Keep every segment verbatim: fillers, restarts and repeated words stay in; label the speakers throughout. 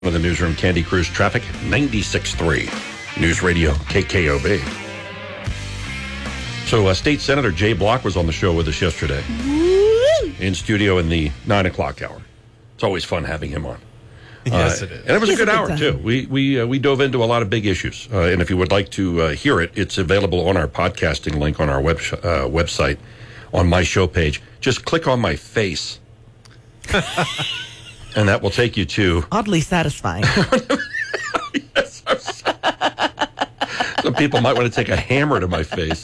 Speaker 1: Of the newsroom, Candy Cruz Traffic, ninety-six point three News Radio, K K O B. So uh, State Senator Jay Block was on the show with us yesterday. Woo! In studio in the nine o'clock hour. It's always fun having him on.
Speaker 2: Yes,
Speaker 1: uh,
Speaker 2: it is.
Speaker 1: And it was
Speaker 2: He's
Speaker 1: a good
Speaker 2: a good
Speaker 1: hour,
Speaker 2: time.
Speaker 1: too. We we uh, we dove into a lot of big issues. Uh, and if you would like to uh, hear it, it's available on our podcasting link on our web sh- uh, website, on my show page. Just click on my face. And that will take you to...
Speaker 3: Oddly satisfying.
Speaker 1: Yes, I'm so- Some people might want to take a hammer to my face.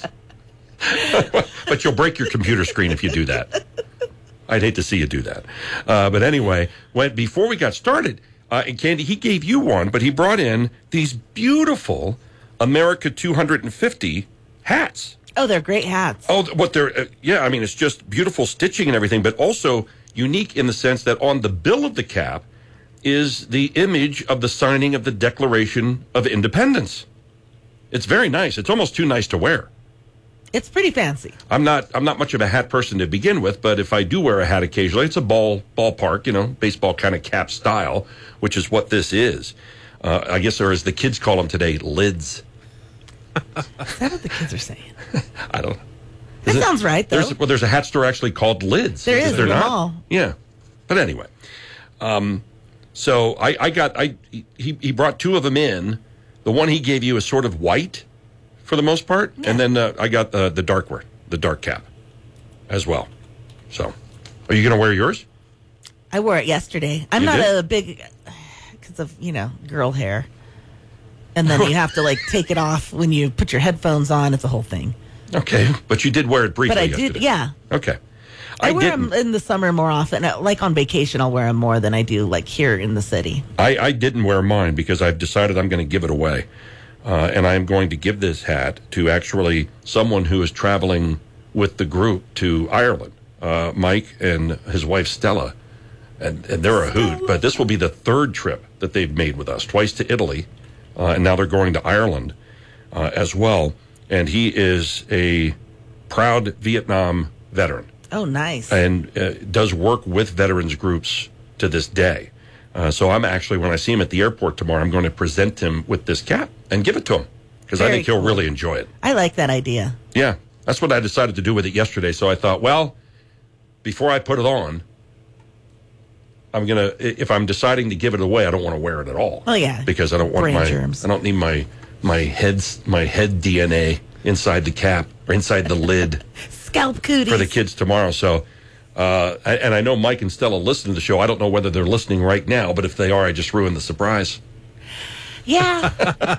Speaker 1: But you'll break your computer screen if you do that. I'd hate to see you do that. Uh, but anyway, when, before we got started, uh, and Candy, he gave you one, but he brought in these beautiful America two hundred fifty hats.
Speaker 3: Oh, they're great hats.
Speaker 1: Oh, what they're, uh, yeah, I mean, it's just beautiful stitching and everything, but also unique in the sense that on the bill of the cap is the image of the signing of the Declaration of Independence. It's very nice. It's almost too nice to wear.
Speaker 3: It's pretty fancy.
Speaker 1: I'm not I'm not much of a hat person to begin with, but if I do wear a hat occasionally, it's a ball ballpark, you know, baseball kind of cap style, which is what this is. Uh, I guess, or as the kids call them today, lids.
Speaker 3: Is that what the kids are saying?
Speaker 1: I don't know.
Speaker 3: That
Speaker 1: Is it-
Speaker 3: sounds right, though.
Speaker 1: There's, well, there's a hat store actually called Lids.
Speaker 3: There is,
Speaker 1: there
Speaker 3: in the
Speaker 1: not?
Speaker 3: mall.
Speaker 1: Yeah. But anyway. Um, so I, I got, I he, he brought two of them in. The one he gave you is sort of white for the most part.
Speaker 3: Yeah.
Speaker 1: And then uh, I got the, the dark wear, the dark cap as well. So are you going to wear yours?
Speaker 3: I wore it yesterday. I'm
Speaker 1: You
Speaker 3: not
Speaker 1: did?
Speaker 3: a big, because of, you know, girl hair. And then you have to, like, take it off when you put your headphones on. It's a whole thing.
Speaker 1: Okay. But you did wear it briefly
Speaker 3: But I
Speaker 1: yesterday.
Speaker 3: did, yeah.
Speaker 1: Okay.
Speaker 3: I, wear
Speaker 1: didn't.
Speaker 3: them in the summer more often. Uh, Like on vacation, I'll wear them more than I do, like, here in the city.
Speaker 1: I, I didn't wear mine because I've decided I'm going to give it away. Uh, and I'm going to give this hat to actually someone who is traveling with the group to Ireland, uh, Mike and his wife Stella. And, and they're a hoot. But this will be the third trip that they've made with us, twice to Italy. Uh, and now they're going to Ireland uh, as well. And he is a proud Vietnam veteran.
Speaker 3: Oh, nice.
Speaker 1: And uh, does work with veterans groups to this day. Uh, so I'm actually, when I see him at the airport tomorrow, I'm going to present him with this cap and give it to him because I
Speaker 3: Very
Speaker 1: think he'll
Speaker 3: cool.
Speaker 1: really enjoy it.
Speaker 3: I like that idea.
Speaker 1: Yeah, that's what I decided to do with it yesterday. So I thought, well, before I put it on, I'm going to, if I'm deciding to give it away, I don't want to wear it at all.
Speaker 3: Oh, yeah.
Speaker 1: Because I don't want
Speaker 3: Brain
Speaker 1: my,
Speaker 3: germs.
Speaker 1: I don't need my, my head's, my head D N A inside the cap or inside the lid.
Speaker 3: Scalp cooties.
Speaker 1: For the kids tomorrow. So, uh, and I know Mike and Stella listen to the show. I don't know whether they're listening right now, but if they are, I just ruined the surprise.
Speaker 3: Yeah.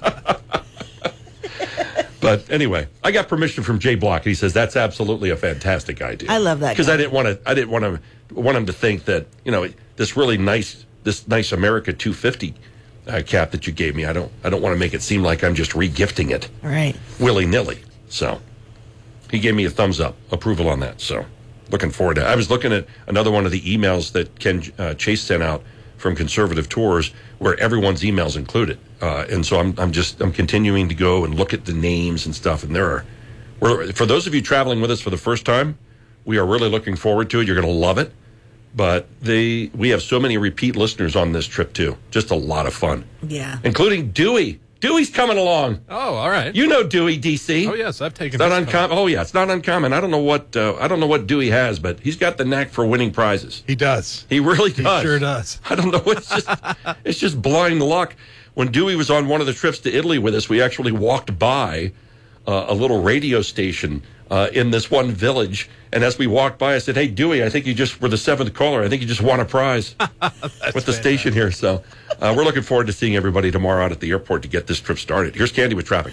Speaker 1: But anyway, I got permission from Jay Block. He says that's absolutely a fantastic idea.
Speaker 3: I love that
Speaker 1: because
Speaker 3: guy.
Speaker 1: I didn't want to. I didn't want to want him to think that you know this really nice this nice America two fifty uh, cap that you gave me. I don't. I don't want to make it seem like I'm just regifting it
Speaker 3: All right.
Speaker 1: willy nilly. So he gave me a thumbs up approval on that. So looking forward to it. I was looking at another one of the emails that Ken uh, Chase sent out from Conservative Tours where everyone's emails included. Uh, and so I'm I'm just I'm continuing to go and look at the names and stuff. And there are, we're, for those of you traveling with us for the first time, we are really looking forward to it. You're going to love it. But they we have so many repeat listeners on this trip too. Just a lot of fun,
Speaker 3: Yeah.
Speaker 1: including Dewey. Dewey's coming along.
Speaker 2: Oh, all right.
Speaker 1: You know Dewey, D C.
Speaker 2: Oh, yes, I've taken
Speaker 1: It's not
Speaker 2: this
Speaker 1: uncommon. Oh yeah, it's not uncommon. I don't know what uh, I don't know what Dewey has, but he's got the knack for winning prizes.
Speaker 2: He does.
Speaker 1: He really
Speaker 2: He
Speaker 1: does.
Speaker 2: sure does.
Speaker 1: I don't know. It's just it's just blind luck. When Dewey was on one of the trips to Italy with us, we actually walked by uh, a little radio station uh, in this one village. And as we walked by, I said, "Hey, Dewey, I think you just were the seventh caller. I think you just won a prize with the station here." So uh, we're looking forward to seeing everybody tomorrow out at the airport to get this trip started. Here's Candy with traffic.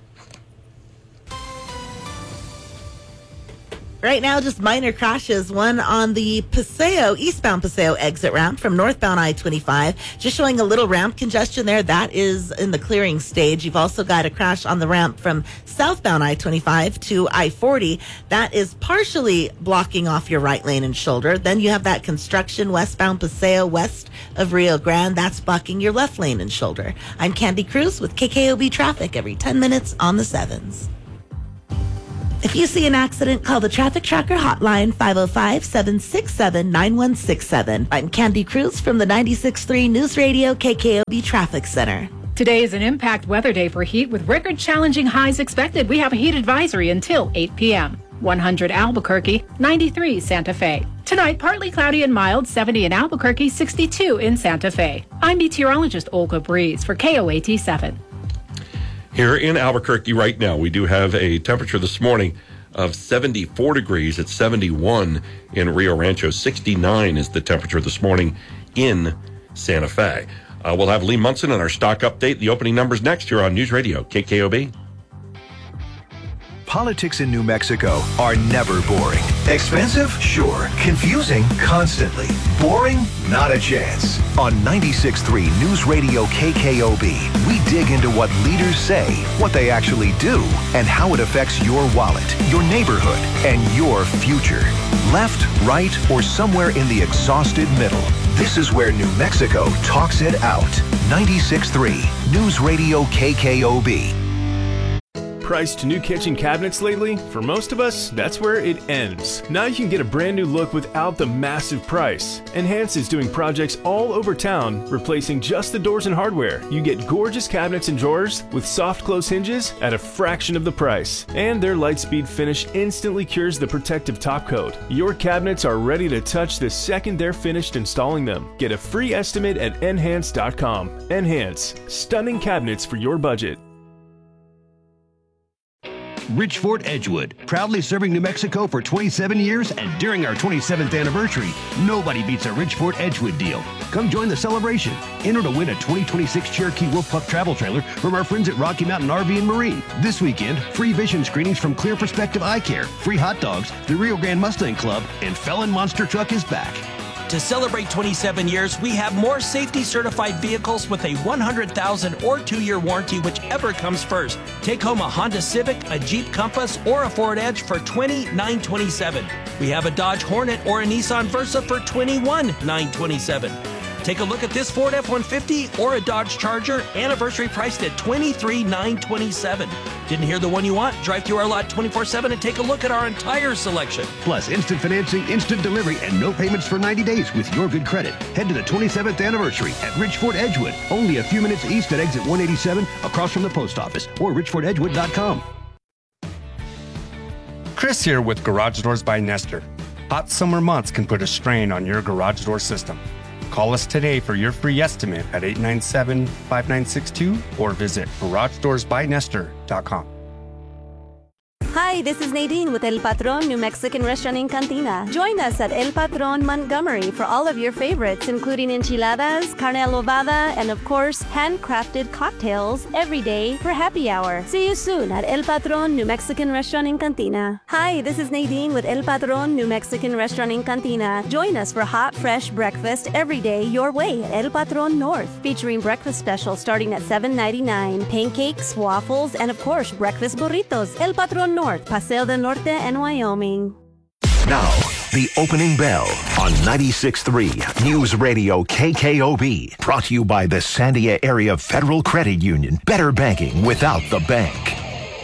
Speaker 3: Right now, just minor crashes. One on the Paseo, eastbound Paseo exit ramp from northbound I twenty-five. Just showing a little ramp congestion there. That is in the clearing stage. You've also got a crash on the ramp from southbound I twenty-five to I forty. That is partially blocking off your right lane and shoulder. Then you have that construction westbound Paseo west of Rio Grande. That's blocking your left lane and shoulder. I'm Candy Cruz with K K O B Traffic every ten minutes on the sevens. If you see an accident, call the Traffic Tracker hotline, five oh five, seven six seven, nine one six seven. I'm Candy Cruz from the ninety-six point three News Radio K K O B Traffic Center.
Speaker 2: Today is an impact weather day for heat with record-challenging highs expected. We have a heat advisory until eight p.m. one hundred Albuquerque, ninety-three Santa Fe. Tonight, partly cloudy and mild, seventy in Albuquerque, sixty-two in Santa Fe. I'm meteorologist Olga Breeze for K O A T seven.
Speaker 1: Here in Albuquerque right now, we do have a temperature this morning of seventy-four degrees. It's seventy-one in Rio Rancho. sixty-nine is the temperature this morning in Santa Fe. Uh, we'll have Lee Munson on our stock update. The opening numbers next here on News Radio K K O B.
Speaker 4: Politics in New Mexico are never boring. Expensive? Sure. Confusing? Constantly. Boring? Not a chance. On ninety-six point three News Radio K K O B, we dig into what leaders say, what they actually do, and how it affects your wallet, your neighborhood, and your future. Left, right, or somewhere in the exhausted middle. This is where New Mexico talks it out. ninety-six point three News Radio K K O B.
Speaker 5: Priced new kitchen cabinets lately? For most of us, that's where it ends. Now you can get a brand new look without the massive price. Enhance is doing projects all over town, replacing just the doors and hardware. You get gorgeous cabinets and drawers with soft close hinges at a fraction of the price. And their Lightspeed finish instantly cures the protective top coat. Your cabinets are ready to touch the second they're finished installing them. Get a free estimate at enhance dot com. Enhance. Stunning cabinets for your budget.
Speaker 6: Richford Edgewood, proudly serving New Mexico for twenty-seven years, and during our twenty-seventh anniversary, nobody beats a Richford Edgewood deal. Come join the celebration. Enter to win a twenty twenty-six Cherokee Wolfpup travel trailer from our friends at Rocky Mountain R V and Marine. This weekend, free vision screenings from Clear Perspective Eye Care, free hot dogs, the Rio Grande Mustang Club, and Felon Monster Truck is back.
Speaker 7: To celebrate twenty-seven years, we have more safety-certified vehicles with a one hundred thousand dollars or two-year warranty, whichever comes first. Take home a Honda Civic, a Jeep Compass, or a Ford Edge for twenty-nine thousand nine hundred twenty-seven dollars. We have a Dodge Hornet or a Nissan Versa for twenty-one thousand nine hundred twenty-seven dollars. Take a look at this Ford F one fifty or a Dodge Charger, anniversary priced at twenty-three thousand nine hundred twenty-seven dollars. Didn't hear the one you want? Drive through our lot twenty-four seven and take a look at our entire selection.
Speaker 6: Plus, instant financing, instant delivery, and no payments for ninety days with your good credit. Head to the twenty-seventh anniversary at Richford Edgewood, only a few minutes east at exit one eighty-seven, across from the post office, or richford edgewood dot com.
Speaker 8: Chris here with Garage Doors by Nestor. Hot summer months can put a strain on your garage door system. Call us today for your free estimate at eight nine seven, five nine six two or visit garage doors by nestor dot com.
Speaker 9: Hi, this is Nadine with El Patron New Mexican Restaurant in Cantina. Join us at El Patron Montgomery for all of your favorites, including enchiladas, carne adobada, and of course, handcrafted cocktails every day for happy hour. See you soon at El Patron New Mexican Restaurant in Cantina. Hi, this is Nadine with El Patron New Mexican Restaurant in Cantina. Join us for hot, fresh breakfast every day your way at El Patron North, featuring breakfast specials starting at seven ninety-nine, pancakes, waffles, and of course, breakfast burritos. El Patron North. Paseo del Norte and Wyoming.
Speaker 4: Now, the opening bell on ninety-six point three News Radio K K O B. Brought to you by the Sandia Area Federal Credit Union. Better banking without the bank.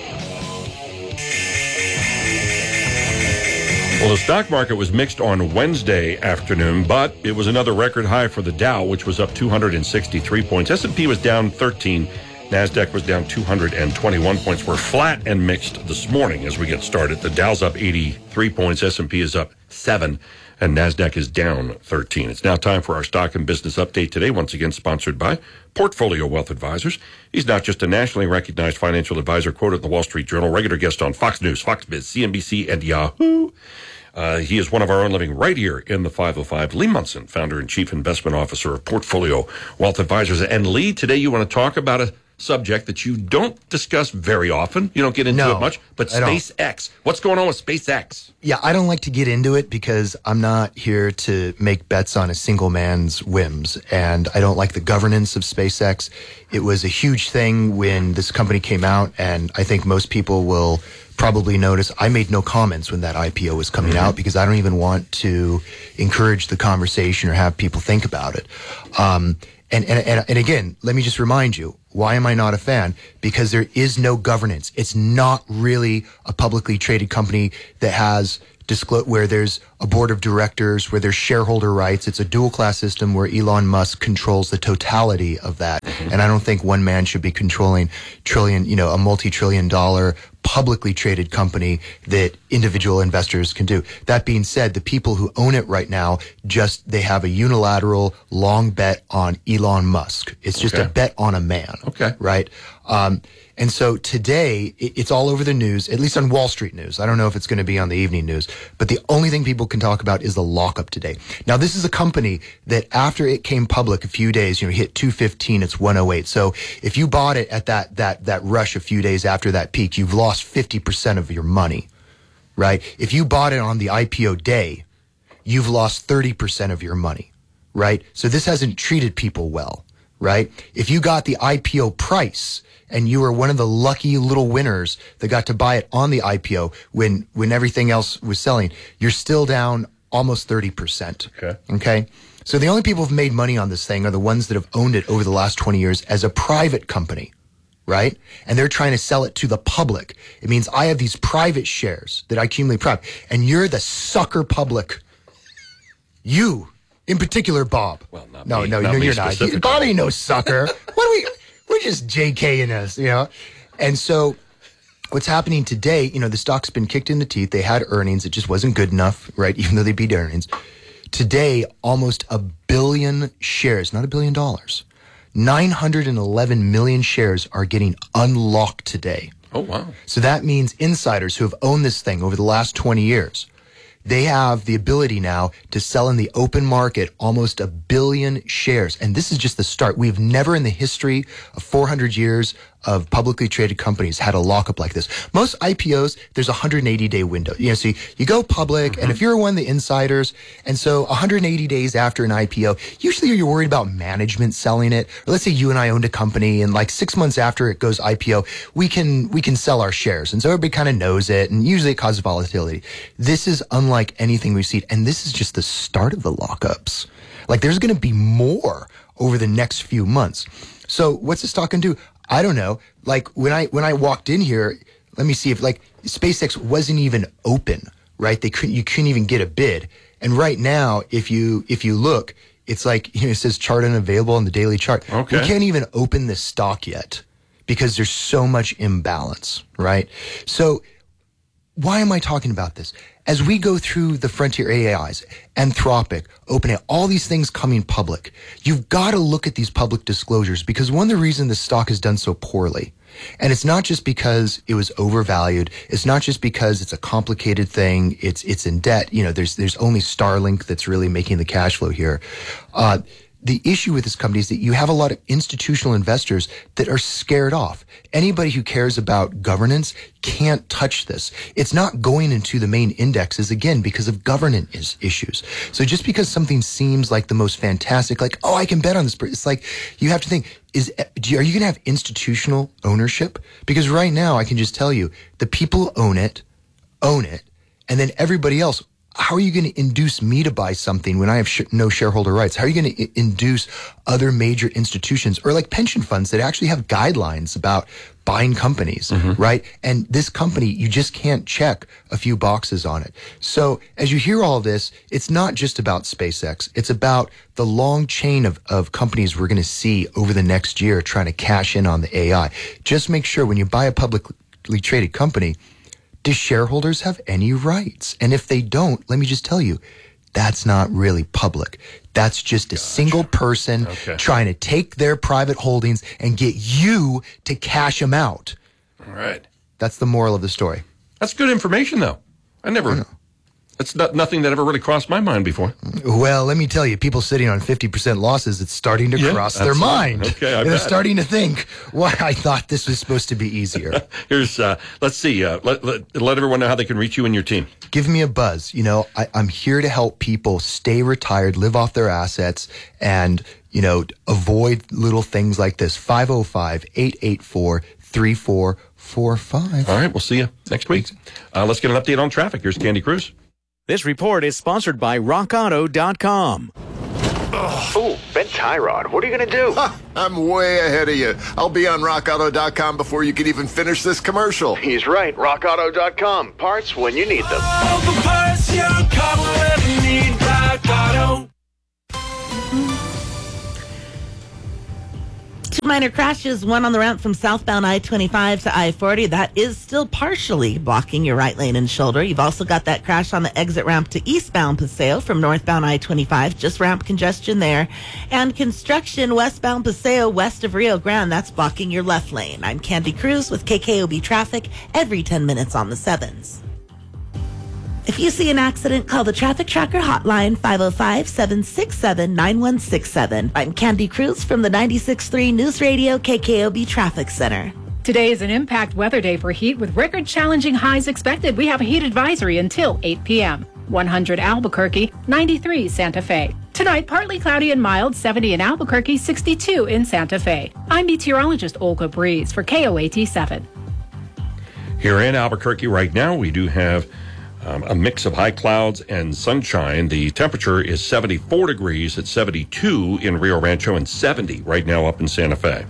Speaker 1: Well, the stock market was mixed on Wednesday afternoon, but it was another record high for the Dow, which was up two hundred sixty-three points. S and P was down thirteen. NASDAQ was down two hundred twenty-one points. We're flat and mixed this morning as we get started. The Dow's up eighty-three points. S and P is up seven, and NASDAQ is down thirteen. It's now time for our stock and business update today, once again sponsored by Portfolio Wealth Advisors. He's not just a nationally recognized financial advisor quoted in the Wall Street Journal, regular guest on Fox News, Fox Biz, C N B C, and Yahoo. Uh, he is one of our own living right here in the five oh five. Lee Munson, founder and chief investment officer of Portfolio Wealth Advisors. And Lee, today you want to talk about a subject that you don't discuss very often. You don't get into
Speaker 10: no,
Speaker 1: it much, but
Speaker 10: I don't.
Speaker 1: SpaceX. What's going on with SpaceX?
Speaker 10: Yeah, I don't like to get into it because I'm not here to make bets on a single man's whims, and I don't like the governance of SpaceX. It was a huge thing when this company came out, and I think most people will probably notice I made no comments when that I P O was coming mm-hmm. out because I don't even want to encourage the conversation or have people think about it. Um, And, and, and, and again, let me just remind you, why am I not a fan? Because there is no governance. It's not really a publicly traded company that has disclose, where there's a board of directors, where there's shareholder rights. It's a dual class system where Elon Musk controls the totality of that. Mm-hmm. And I don't think one man should be controlling trillion, you know, a multi-trillion dollar publicly traded company that individual investors can do. That being said, the people who own it right now, just, they have a unilateral long bet on Elon Musk. It's just
Speaker 1: okay.
Speaker 10: a bet on a man.
Speaker 1: Okay.
Speaker 10: Right? Um, and so today, it, it's all over the news, at least on Wall Street news. I don't know if it's going to be on the evening news, but the only thing people can talk about is the lockup today. Now, this is a company that after it came public a few days, you know, hit two fifteen, it's one oh eight. So if you bought it at that, that, that rush a few days after that peak, you've lost fifty percent of your money, right? If you bought it on the I P O day, you've lost thirty percent of your money, right? So this hasn't treated people well, right? If you got the I P O price and you were one of the lucky little winners that got to buy it on the I P O when, when everything else was selling, you're still down almost thirty percent.
Speaker 1: Okay.
Speaker 10: Okay. So the only people who've made money on this thing are the ones that have owned it over the last twenty years as a private company, right? And they're trying to sell it to the public. It means I have these private shares that I accumulate private, and you're the sucker public. You, in particular, Bob.
Speaker 1: Well, not
Speaker 10: no,
Speaker 1: me.
Speaker 10: no,
Speaker 1: Not
Speaker 10: no,
Speaker 1: me
Speaker 10: you're not.
Speaker 1: specifically.
Speaker 10: Bob ain't no sucker. What are we? We're just JKing us, you know? And so what's happening today, you know, the stock's been kicked in the teeth. They had earnings. It just wasn't good enough, right? Even though they beat earnings. Today, almost a billion shares, not a billion dollars, nine hundred eleven million shares are getting unlocked today.
Speaker 1: Oh, wow.
Speaker 10: So that means insiders who have owned this thing over the last twenty years, they have the ability now to sell in the open market almost a billion shares. And this is just the start. We've never in the history of four hundred years of publicly traded companies had a lockup like this. Most I P Os, there's a one hundred eighty day window. You know, so you, you go public, mm-hmm. and if you're one of the insiders, and so one hundred eighty days after an I P O, usually you're worried about management selling it. Or let's say you and I owned a company, and like six months after it goes I P O, we can we can sell our shares. And so everybody kind of knows it, and usually it causes volatility. This is unlike anything we've seen, and this is just the start of the lockups. Like there's going to be more over the next few months. So what's the stock going to do? I don't know. Like when I when I walked in here, let me see if like SpaceX wasn't even open, right? They couldn't you couldn't even get a bid. And right now, if you if you look, it's like, you know, it says chart unavailable on the daily chart.
Speaker 1: Okay.
Speaker 10: We can't even open this stock yet because there's so much imbalance, right? So why am I talking about this? As we go through the frontier A Is, Anthropic, OpenAI, all these things coming public, you've got to look at these public disclosures, because one of the reasons the stock has done so poorly, and it's not just because it was overvalued, it's not just because it's a complicated thing, it's it's in debt. You know, there's there's only Starlink that's really making the cash flow here. Uh, The issue with this company is that you have a lot of institutional investors that are scared off. Anybody who cares about governance can't touch this. It's not going into the main indexes, again, because of governance issues. So just because something seems like the most fantastic, like, oh, I can bet on this, it's like, you have to think, is do you, are you going to have institutional ownership? Because right now, I can just tell you, the people who own it, own it, and then everybody else, how are you going to induce me to buy something when I have sh- no shareholder rights? How are you going to I- induce other major institutions or like pension funds that actually have guidelines about buying companies, mm-hmm. right? And this company, you just can't check a few boxes on it. So as you hear all this, it's not just about SpaceX. It's about the long chain of, of companies we're going to see over the next year trying to cash in on the A I. Just make sure when you buy a publicly traded company, do shareholders have any rights? And if they don't, let me just tell you, that's not really public. That's just a gotcha. single person okay. trying to take their private holdings and get you to cash them out.
Speaker 1: All right.
Speaker 10: That's the moral of the story.
Speaker 1: That's good information, though. I never... I That's not nothing that ever really crossed my mind before.
Speaker 10: Well, let me tell you, people sitting on fifty percent losses, it's starting to
Speaker 1: yeah,
Speaker 10: cross their mind.
Speaker 1: Okay, I
Speaker 10: They're
Speaker 1: bet.
Speaker 10: starting to think, why I thought this was supposed to be easier.
Speaker 1: Here's, uh, let's see, uh, let, let, let everyone know how they can reach you and your team.
Speaker 10: Give me a buzz. You know, I, I'm here to help people stay retired, live off their assets, and, you know, avoid little things like this. five oh five, eight eight four, three four four five.
Speaker 1: All right, we'll see you next week. Uh, let's get an update on traffic. Here's Candy Cruz.
Speaker 11: This report is sponsored by rock auto dot com. Ooh, bent tie rod. What are you going to do?
Speaker 12: Huh, I'm way ahead of you. I'll be on rock auto dot com before you can even finish this commercial.
Speaker 11: He's right. rock auto dot com. Parts when you need them.
Speaker 13: All the parts your car will ever need. Rock Auto.
Speaker 3: Two minor crashes, one on the route from southbound I twenty-five to I forty. That is still partially blocking your right lane and shoulder. You've also got that crash on the exit ramp to eastbound Paseo from northbound I twenty-five. Just ramp congestion there. And construction westbound Paseo west of Rio Grande. That's blocking your left lane. I'm Candy Cruz with K K O B Traffic every ten minutes on the sevens. If you see an accident, call the Traffic Tracker hotline, five oh five, seven six seven, nine one six seven. I'm Candy Cruz from the ninety-six point three News Radio K K O B Traffic Center.
Speaker 2: Today is an impact weather day for heat with record challenging highs expected. We have a heat advisory until eight p.m. one hundred Albuquerque, ninety-three Santa Fe. Tonight, partly cloudy and mild, seventy in Albuquerque, sixty-two in Santa Fe. I'm meteorologist Olga Breeze for K O A T seven.
Speaker 1: Here in Albuquerque right now, we do have Um, a mix of high clouds and sunshine. The temperature is seventy-four degrees at seventy-two in Rio Rancho and seventy right now up in Santa Fe.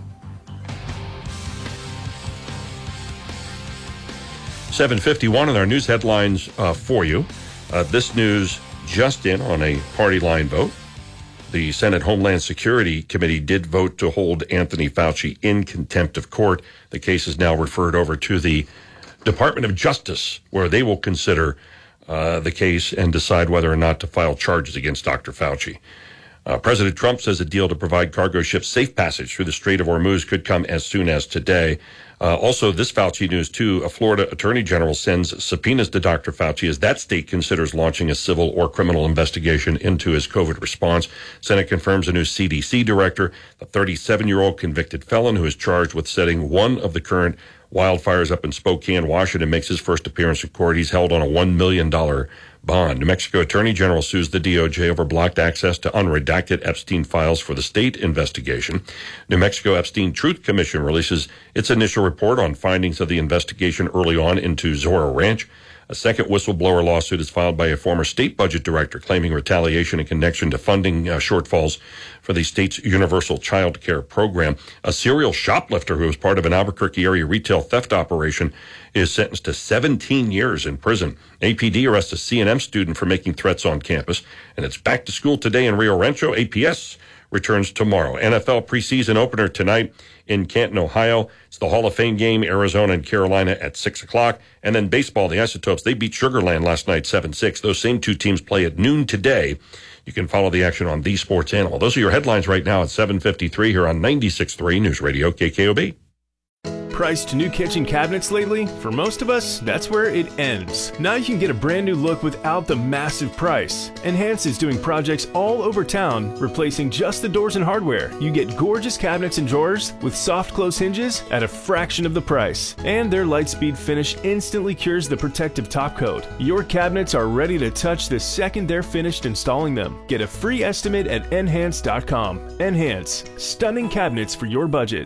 Speaker 1: seven fifty-one in our news headlines uh, for you. Uh, this news just in on a party line vote. The Senate Homeland Security Committee did vote to hold Anthony Fauci in contempt of court. The case is now referred over to the Department of Justice, where they will consider uh, the case and decide whether or not to file charges against Doctor Fauci. Uh, President Trump says a deal to provide cargo ships safe passage through the Strait of Hormuz could come as soon as today. Uh, also, this Fauci news, too, a Florida attorney general sends subpoenas to Doctor Fauci as that state considers launching a civil or criminal investigation into his COVID response. Senate confirms a new C D C director, the thirty-seven-year-old convicted felon who is charged with setting one of the current wildfires up in Spokane, Washington, makes his first appearance in court. He's held on a one million dollars bond. New Mexico Attorney General sues the D O J over blocked access to unredacted Epstein files for the state investigation. New Mexico Epstein Truth Commission releases its initial report on findings of the investigation early on into Zorro Ranch. A second whistleblower lawsuit is filed by a former state budget director claiming retaliation in connection to funding uh, shortfalls for the state's universal child care program. A serial shoplifter who was part of an Albuquerque area retail theft operation is sentenced to seventeen years in prison. A P D arrests a C and M student for making threats on campus. And it's back to school today in Rio Rancho. A P S returns tomorrow. N F L preseason opener tonight in Canton, Ohio. It's the Hall of Fame game, Arizona and Carolina at six o'clock. And then baseball, the Isotopes, they beat Sugar Land last night seven six. Those same two teams play at noon today. You can follow the action on The Sports Animal. Those are your headlines right now at seven fifty-three here on ninety-six point three News Radio K K O B.
Speaker 5: Priced new kitchen cabinets lately? For most of us, that's where it ends. Now you can get a brand new look without the massive price. Enhance is doing projects all over town, replacing just the doors and hardware. You get gorgeous cabinets and drawers with soft close hinges at a fraction of the price. And their Lightspeed finish instantly cures the protective top coat. Your cabinets are ready to touch the second they're finished installing them. Get a free estimate at enhance dot com. Enhance. Stunning cabinets for your budget.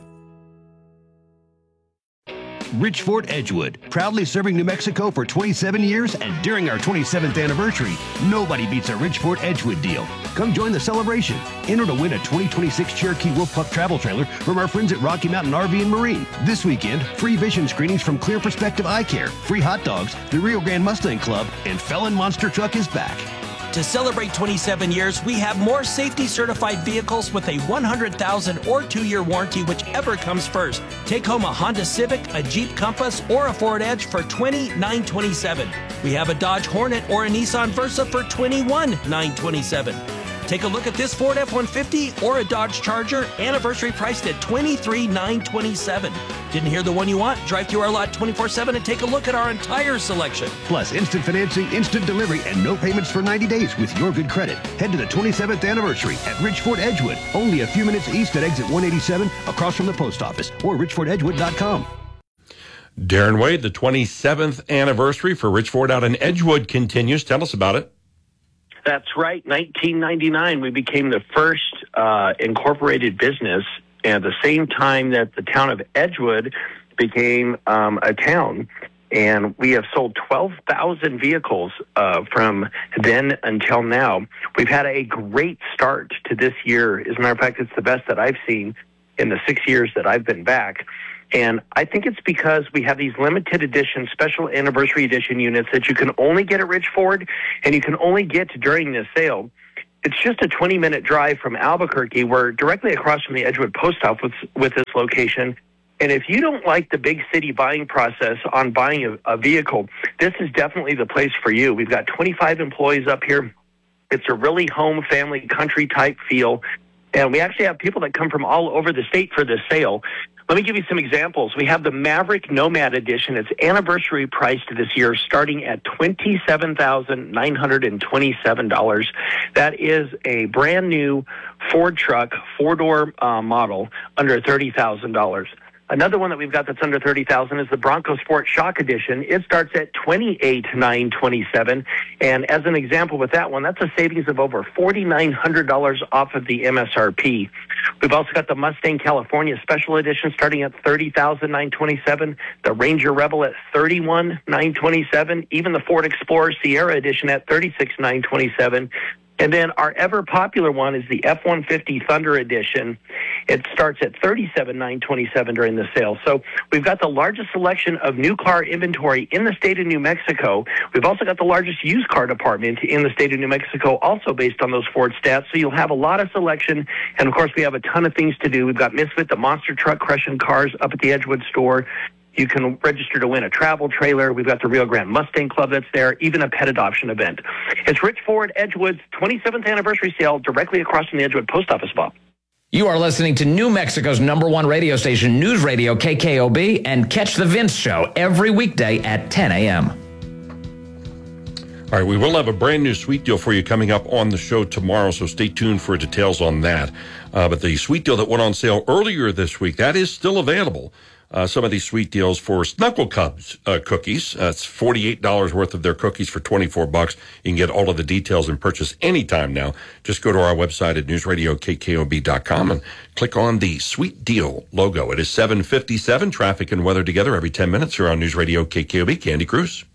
Speaker 6: Richford Edgewood, proudly serving New Mexico for twenty-seven years, and during our twenty-seventh anniversary, nobody beats a Richford Edgewood deal. Come join the celebration. Enter to win a twenty twenty-six Cherokee Wolf Pup travel trailer from our friends at Rocky Mountain R V and Marine. This weekend, free vision screenings from Clear Perspective Eye Care, free hot dogs, the Rio Grande Mustang Club, and Felon Monster Truck is back.
Speaker 7: To celebrate twenty-seven years, we have more safety-certified vehicles with a one hundred thousand or two-year warranty, whichever comes first. Take home a Honda Civic, a Jeep Compass, or a Ford Edge for twenty-nine thousand nine hundred twenty-seven dollars. We have a Dodge Hornet or a Nissan Versa for twenty-one thousand nine hundred twenty-seven dollars. Take a look at this Ford F one fifty or a Dodge Charger, anniversary priced at twenty-three thousand nine hundred twenty-seven dollars. Didn't hear the one you want? Drive through our lot twenty-four seven and take a look at our entire selection.
Speaker 6: Plus, instant financing, instant delivery, and no payments for ninety days with your good credit. Head to the twenty-seventh anniversary at Richford Edgewood, only a few minutes east at exit one eighty-seven, across from the post office, or richford edgewood dot com.
Speaker 1: Darren Wade, the twenty-seventh anniversary for Richford out in Edgewood continues. Tell us about it.
Speaker 14: That's right. nineteen ninety-nine, we became the first uh, incorporated business at the same time that the town of Edgewood became um, a town. and we have sold twelve thousand vehicles uh, from then until now. We've had a great start to this year. As a matter of fact, it's the best that I've seen in the six years that I've been back. And I think it's because we have these limited edition, special anniversary edition units that you can only get at Rich Ford, and you can only get during this sale. It's just a twenty-minute drive from Albuquerque. We're directly across from the Edgewood Post Office with this location. And if you don't like the big city buying process on buying a, a vehicle, this is definitely the place for you. We've got twenty-five employees up here. It's a really home, family, country type feel. And we actually have people that come from all over the state for this sale. Let me give you some examples. We have the Maverick Nomad Edition. It's anniversary priced this year starting at twenty-seven thousand nine hundred twenty-seven dollars. That is a brand new Ford truck, four-door uh, model, under thirty thousand dollars. Another one that we've got that's under thirty thousand dollars is the Bronco Sport Shock Edition. It starts at twenty-eight thousand nine hundred twenty-seven dollars. And as an example with that one, that's a savings of over four thousand nine hundred dollars off of the M S R P. We've also got the Mustang California Special Edition starting at thirty thousand nine hundred twenty-seven dollars. The Ranger Rebel at thirty-one thousand nine hundred twenty-seven dollars. Even the Ford Explorer Sierra Edition at thirty-six thousand nine hundred twenty-seven dollars. And then our ever popular one is the F one fifty Thunder Edition. It starts at thirty-seven thousand nine hundred twenty-seven dollars during the sale. So we've got the largest selection of new car inventory in the state of New Mexico. We've also got the largest used car department in the state of New Mexico, also based on those Ford stats. So you'll have a lot of selection. And, of course, we have a ton of things to do. We've got Misfit, the monster truck crushing cars up at the Edgewood store. You can register to win a travel trailer. We've got the Rio Grande Mustang Club that's there, even a pet adoption event. It's Rich Ford Edgewood's twenty-seventh anniversary sale directly across from the Edgewood Post Office, Bob.
Speaker 15: You are listening to New Mexico's number one radio station, News Radio K K O B, and catch The Vince Show every weekday at ten a.m.
Speaker 1: All right, we will have a brand new sweet deal for you coming up on the show tomorrow, so stay tuned for details on that. Uh, but the sweet deal that went on sale earlier this week, that is still available. Uh, some of these sweet deals for Snuckle Cubs uh, cookies. Uh, it's forty-eight dollars worth of their cookies for twenty-four bucks. You can get all of the details and purchase anytime now. Just go to our website at news radio k k o b dot com and click on the Sweet Deal logo. It is seven fifty-seven. Traffic and weather together every ten minutes here on News Radio K K O B. Candy Cruz.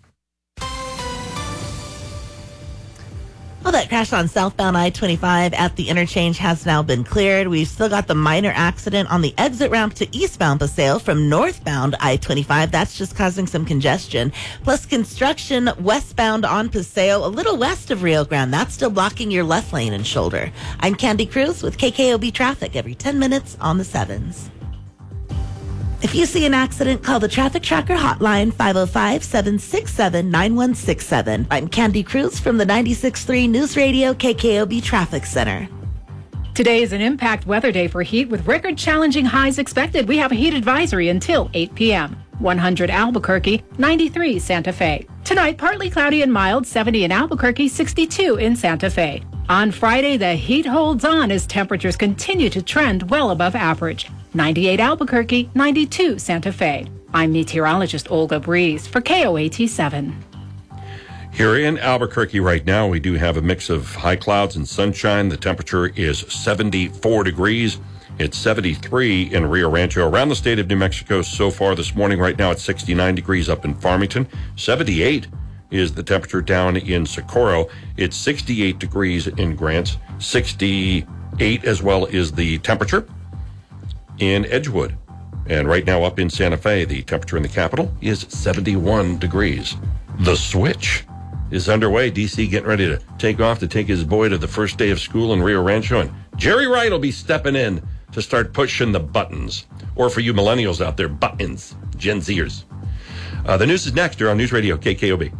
Speaker 3: Well, that crash on southbound I twenty-five at the interchange has now been cleared. We've still got the minor accident on the exit ramp to eastbound Paseo from northbound I twenty-five. That's just causing some congestion. Plus construction westbound on Paseo, a little west of Rio Grande. That's still blocking your left lane and shoulder. I'm Candy Cruz with K K O B Traffic every ten minutes on the sevens. If you see an accident, call the Traffic Tracker hotline, five oh five, seven six seven, nine one six seven. I'm Candy Cruz from the ninety-six point three News Radio K K O B Traffic Center.
Speaker 2: Today is an impact weather day for heat with record challenging highs expected. We have a heat advisory until eight p.m. one hundred Albuquerque, ninety-three Santa Fe. Tonight, partly cloudy and mild, seventy in Albuquerque, sixty-two in Santa Fe. On Friday, the heat holds on as temperatures continue to trend well above average. ninety-eight Albuquerque, ninety-two Santa Fe. I'm meteorologist Olga Breeze for K O A T seven.
Speaker 1: Here in Albuquerque right now, we do have a mix of high clouds and sunshine. The temperature is seventy-four degrees. It's seventy-three in Rio Rancho. Around the state of New Mexico so far this morning, right now it's sixty-nine degrees up in Farmington. seventy-eight is the temperature down in Socorro. It's sixty-eight degrees in Grants. sixty-eight as well is the temperature in Edgewood. And right now up in Santa Fe, the temperature in the capital is seventy-one degrees. The switch is underway. D C getting ready to take off to take his boy to the first day of school in Rio Rancho. And Jerry Wright will be stepping in to start pushing the buttons. Or for you millennials out there, buttons, Gen Zers. Uh, the news is next here on News Radio K K O B.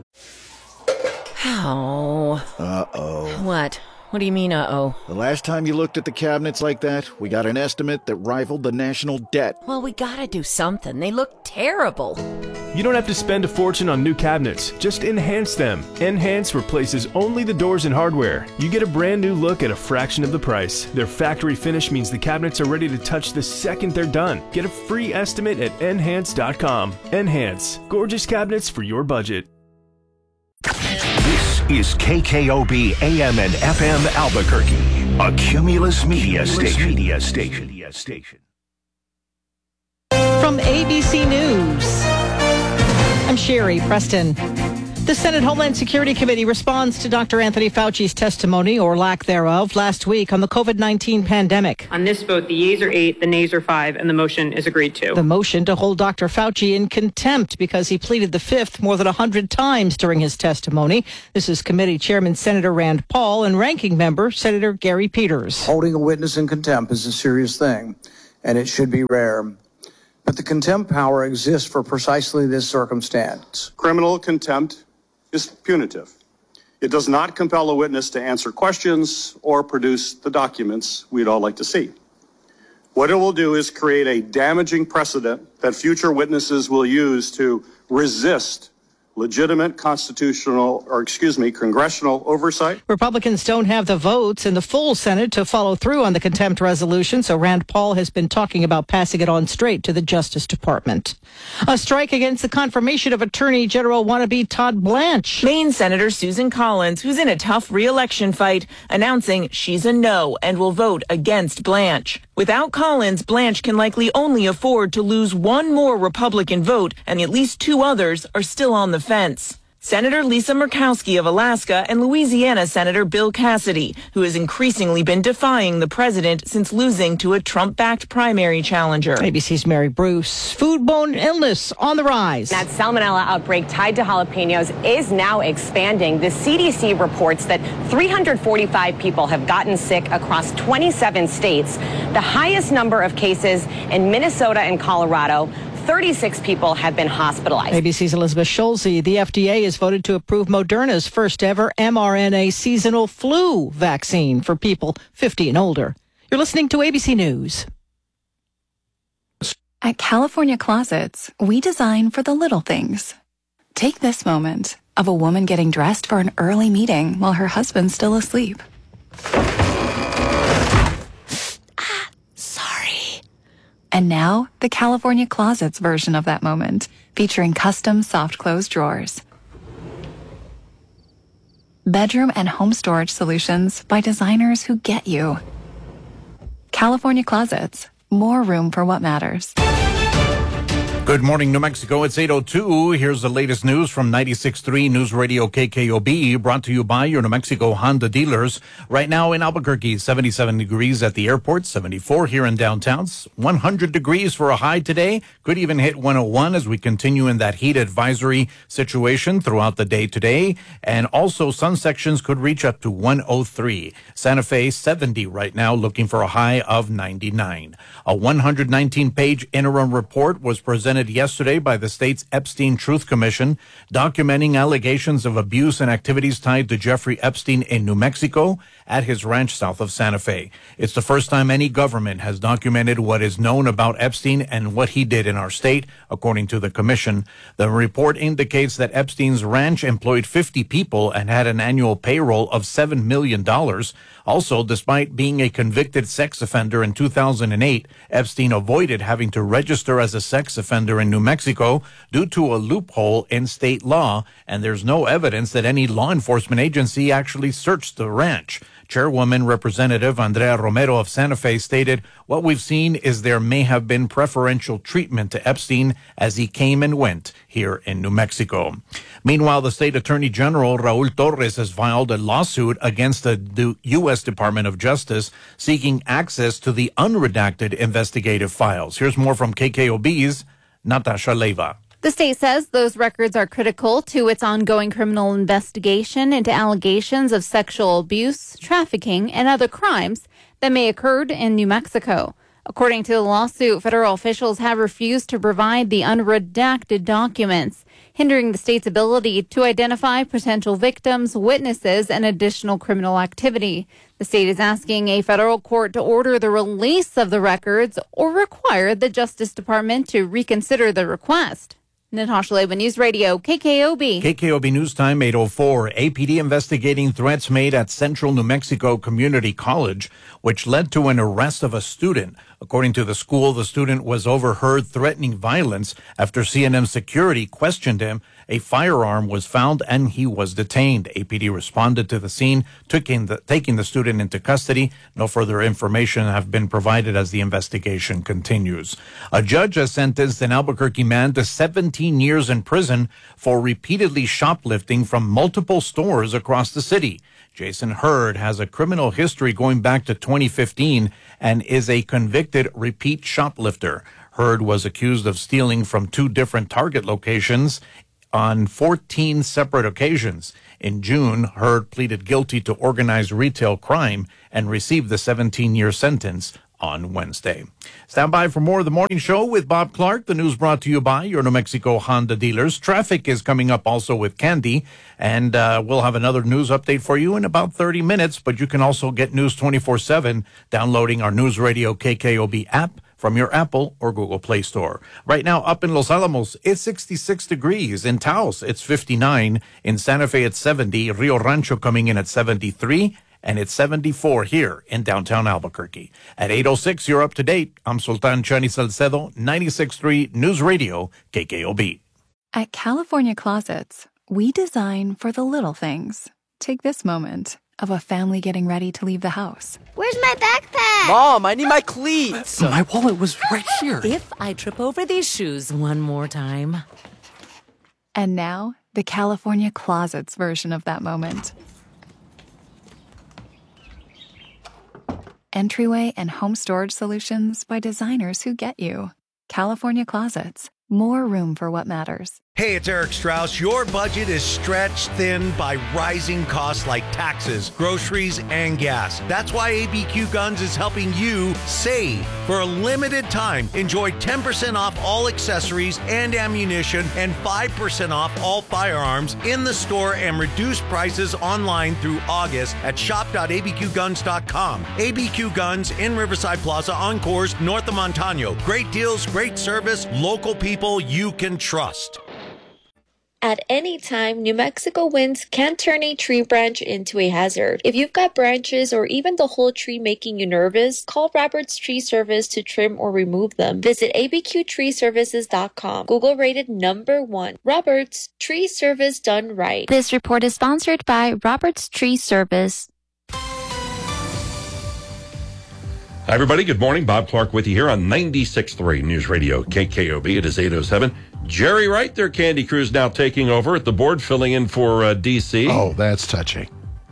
Speaker 16: Oh.
Speaker 17: Uh-oh.
Speaker 16: What? What do you mean, uh-oh?
Speaker 17: The last time you looked at the cabinets like that, we got an estimate that rivaled the national debt.
Speaker 16: Well, we gotta do something. They look terrible.
Speaker 5: You don't have to spend a fortune on new cabinets. Just enhance them. Enhance replaces only the doors and hardware. You get a brand new look at a fraction of the price. Their factory finish means the cabinets are ready to touch the second they're done. Get a free estimate at enhance dot com. Enhance. Gorgeous cabinets for your budget.
Speaker 4: This is K K O B A M and F M Albuquerque, a Cumulus Media Station. Media Station. Media Station.
Speaker 18: From A B C News, I'm I'm Sherry Preston. The Senate Homeland Security Committee responds to Doctor Anthony Fauci's testimony, or lack thereof, last week on the COVID nineteen pandemic.
Speaker 19: On this vote, the yeas are eight, the nays are five, and the motion is agreed to.
Speaker 18: The motion to hold Doctor Fauci in contempt because he pleaded the fifth more than one hundred times during his testimony. This is Committee Chairman Senator Rand Paul and Ranking Member Senator Gary Peters.
Speaker 20: Holding a witness in contempt is a serious thing, and it should be rare. But the contempt power exists for precisely this circumstance.
Speaker 21: Criminal contempt is punitive. It does not compel a witness to answer questions or produce the documents we'd all like to see. What it will do is create a damaging precedent that future witnesses will use to resist legitimate constitutional, or excuse me, congressional oversight.
Speaker 18: Republicans don't have the votes in the full Senate to follow through on the contempt resolution, so Rand Paul has been talking about passing it on straight to the Justice Department. A strike against the confirmation of Attorney General wannabe Todd Blanche.
Speaker 22: Maine Senator Susan Collins, who's in a tough re-election fight, announcing she's a no and will vote against Blanche. Without Collins, Blanche can likely only afford to lose one more Republican vote, and at least two others are still on the fence. Senator Lisa Murkowski of Alaska and Louisiana Senator Bill Cassidy, who has increasingly been defying the president since losing to a Trump-backed primary challenger.
Speaker 18: A B C's Mary Bruce. Foodborne illness on the rise.
Speaker 23: That salmonella outbreak tied to jalapenos is now expanding. The C D C reports that three hundred forty-five people have gotten sick across twenty-seven states, the highest number of cases in Minnesota and Colorado. thirty-six people have been hospitalized.
Speaker 18: A B C's Elizabeth Schulze. The F D A has voted to approve Moderna's first ever mRNA seasonal flu vaccine for people fifty and older. You're listening to A B C News.
Speaker 24: At California Closets, we design for the little things. Take this moment of a woman getting dressed for an early meeting while her husband's still asleep. And now, the California Closets version of that moment, featuring custom soft close drawers. Bedroom and home storage solutions by designers who get you. California Closets, more room for what matters.
Speaker 25: Good morning, New Mexico. It's eight oh two. Here's the latest news from ninety-six point three News Radio K K O B, brought to you by your New Mexico Honda dealers. Right now in Albuquerque, seventy-seven degrees at the airport, seventy-four here in downtown, one hundred degrees for a high today. Could even hit one oh one as we continue in that heat advisory situation throughout the day today. And also sun sections could reach up to one oh three. Santa Fe, seventy right now, looking for a high of ninety-nine. A one hundred nineteen page interim report was presented yesterday by the state's Epstein Truth Commission, documenting allegations of abuse and activities tied to Jeffrey Epstein in New Mexico at his ranch south of Santa Fe. It's the first time any government has documented what is known about Epstein and what he did in our state, according to the commission. The report indicates that Epstein's ranch employed fifty people and had an annual payroll of seven million dollars. Also, despite being a convicted sex offender in two thousand eight, Epstein avoided having to register as a sex offender in New Mexico due to a loophole in state law, and there's no evidence that any law enforcement agency actually searched the ranch. Chairwoman Representative Andrea Romero of Santa Fe stated, "What we've seen is there may have been preferential treatment to Epstein as he came and went here in New Mexico." Meanwhile, the State Attorney General Raul Torres has filed a lawsuit against the U S Department of Justice seeking access to the unredacted investigative files. Here's more from K K O B's Natasha Leiva.
Speaker 26: The state says those records are critical to its ongoing criminal investigation into allegations of sexual abuse, trafficking, and other crimes that may occurred in New Mexico. According to the lawsuit, federal officials have refused to provide the unredacted documents, hindering the state's ability to identify potential victims, witnesses, and additional criminal activity. The state is asking a federal court to order the release of the records or require the Justice Department to reconsider the request. Natasha Leiva, News Radio, K K O B.
Speaker 25: K K O B News Time, eight oh four. A P D investigating threats made at Central New Mexico Community College, which led to an arrest of a student According to the school, the student was overheard threatening violence after C N M security questioned him. A firearm was found and he was detained. A P D responded to the scene, taking the, taking the student into custody. No further information have been provided as the investigation continues. A judge has sentenced an Albuquerque man to seventeen years in prison for repeatedly shoplifting from multiple stores across the city. Jason Hurd has a criminal history going back to twenty fifteen and is a convicted repeat shoplifter. Hurd was accused of stealing from two different Target locations on fourteen separate occasions. In June, Hurd pleaded guilty to organized retail crime and received the seventeen-year sentence on Wednesday. Stand by for more of the morning show with Bob Clark. The news brought to you by your New Mexico Honda dealers. Traffic is coming up also with Candy, and uh, we'll have another news update for you in about thirty minutes, but you can also get news twenty-four seven downloading our News Radio K K O B app from your Apple or Google Play Store. Right now, up in Los Alamos, it's sixty-six degrees. In Taos, it's fifty-nine. In Santa Fe, it's seventy. Rio Rancho coming in at seventy-three. And it's seventy-four here in downtown Albuquerque. At eight oh six, you're up to date. I'm Sultan Chani Salcedo, ninety-six point three News Radio, K K O B.
Speaker 24: At California Closets, we design for the little things. Take this moment of a family getting ready to leave the house.
Speaker 8: Where's my backpack?
Speaker 9: Mom, I need my cleats.
Speaker 10: My wallet was right here.
Speaker 11: If I trip over these shoes one more time.
Speaker 24: And now, the California Closets version of that moment. Entryway and home storage solutions by designers who get you. California Closets. More room for what matters.
Speaker 12: Hey, it's Eric Strauss. Your budget is stretched thin by rising costs like taxes, groceries, and gas. That's why A B Q Guns is helping you save. For a limited time, enjoy ten percent off all accessories and ammunition and five percent off all firearms in the store and reduced prices online through August at shop dot a b q guns dot com. A B Q Guns in Riverside Plaza on Coors, north of Montano. Great deals, great service, local people you can trust.
Speaker 13: At any time, New Mexico winds can turn a tree branch into a hazard. If you've got branches or even the whole tree making you nervous, call Roberts Tree Service to trim or remove them. Visit a b q tree services dot com. Google rated number one. Roberts Tree Service done right.
Speaker 26: This report is sponsored by Roberts Tree Service.
Speaker 1: Hi, everybody. Good morning. Bob Clark with you here on ninety-six point three News Radio K K O B. It is eight oh seven. Jerry Wright, their Candy Crew's now taking over at the board, filling in for uh, D C.
Speaker 27: Oh, that's touching.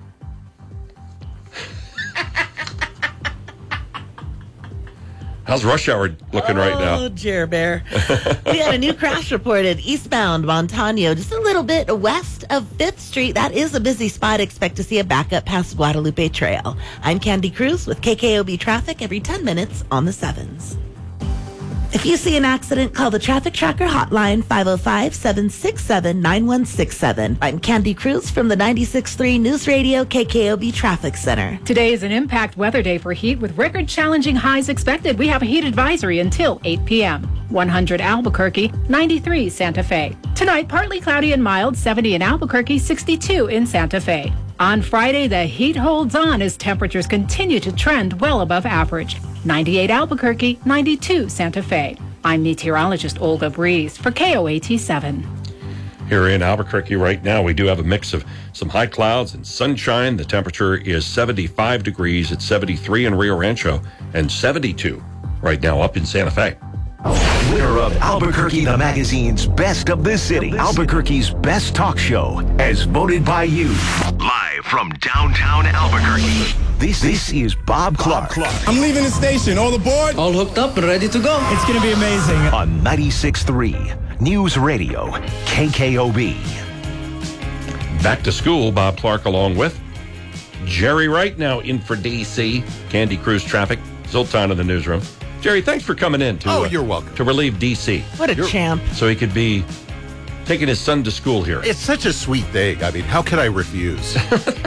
Speaker 1: How's rush hour looking
Speaker 3: oh,
Speaker 1: right now?
Speaker 3: Oh, Jer Bear. We had a new crash reported eastbound Montano, just a little bit west of fifth Street. That is a busy spot. Expect to see a backup past Guadalupe Trail. I'm Candy Cruz with K K O B Traffic every ten minutes on the sevens. If you see an accident, call the Traffic Tracker hotline, five oh five, seven six seven, nine one six seven. I'm Candy Cruz from the ninety-six point three News Radio K K O B Traffic Center.
Speaker 2: Today is an impact weather day for heat with record-challenging highs expected. We have a heat advisory until eight p.m. one hundred Albuquerque, ninety-three Santa Fe. Tonight, partly cloudy and mild, seventy in Albuquerque, sixty-two in Santa Fe. On Friday, the heat holds on as temperatures continue to trend well above average. ninety-eight Albuquerque, ninety-two Santa Fe. I'm meteorologist Olga Breeze for K O A T seven.
Speaker 1: Here in Albuquerque right now, we do have a mix of some high clouds and sunshine. The temperature is seventy-five degrees. It's seventy-three in Rio Rancho and seventy-two right now up in Santa Fe.
Speaker 4: Winner of Albuquerque the Magazine's Best of the City, Albuquerque's best talk show, as voted by you. Live from downtown Albuquerque, this, this is Bob Clark. Clark.
Speaker 28: I'm leaving the station. All aboard?
Speaker 29: All hooked up and ready to go.
Speaker 28: It's going to be amazing.
Speaker 4: On ninety-six point three News Radio, K K O B.
Speaker 1: Back to school, Bob Clark along with Jerry Wright, now in for D C. Candy Cruz Traffic, Zoltan in the newsroom. Jerry, thanks for coming in to,
Speaker 27: oh,
Speaker 1: uh,
Speaker 27: you're welcome.
Speaker 1: to relieve D C.
Speaker 3: What a
Speaker 27: you're,
Speaker 3: champ.
Speaker 1: So he could be taking his son to school here.
Speaker 27: It's such a sweet thing. I mean, how could I refuse?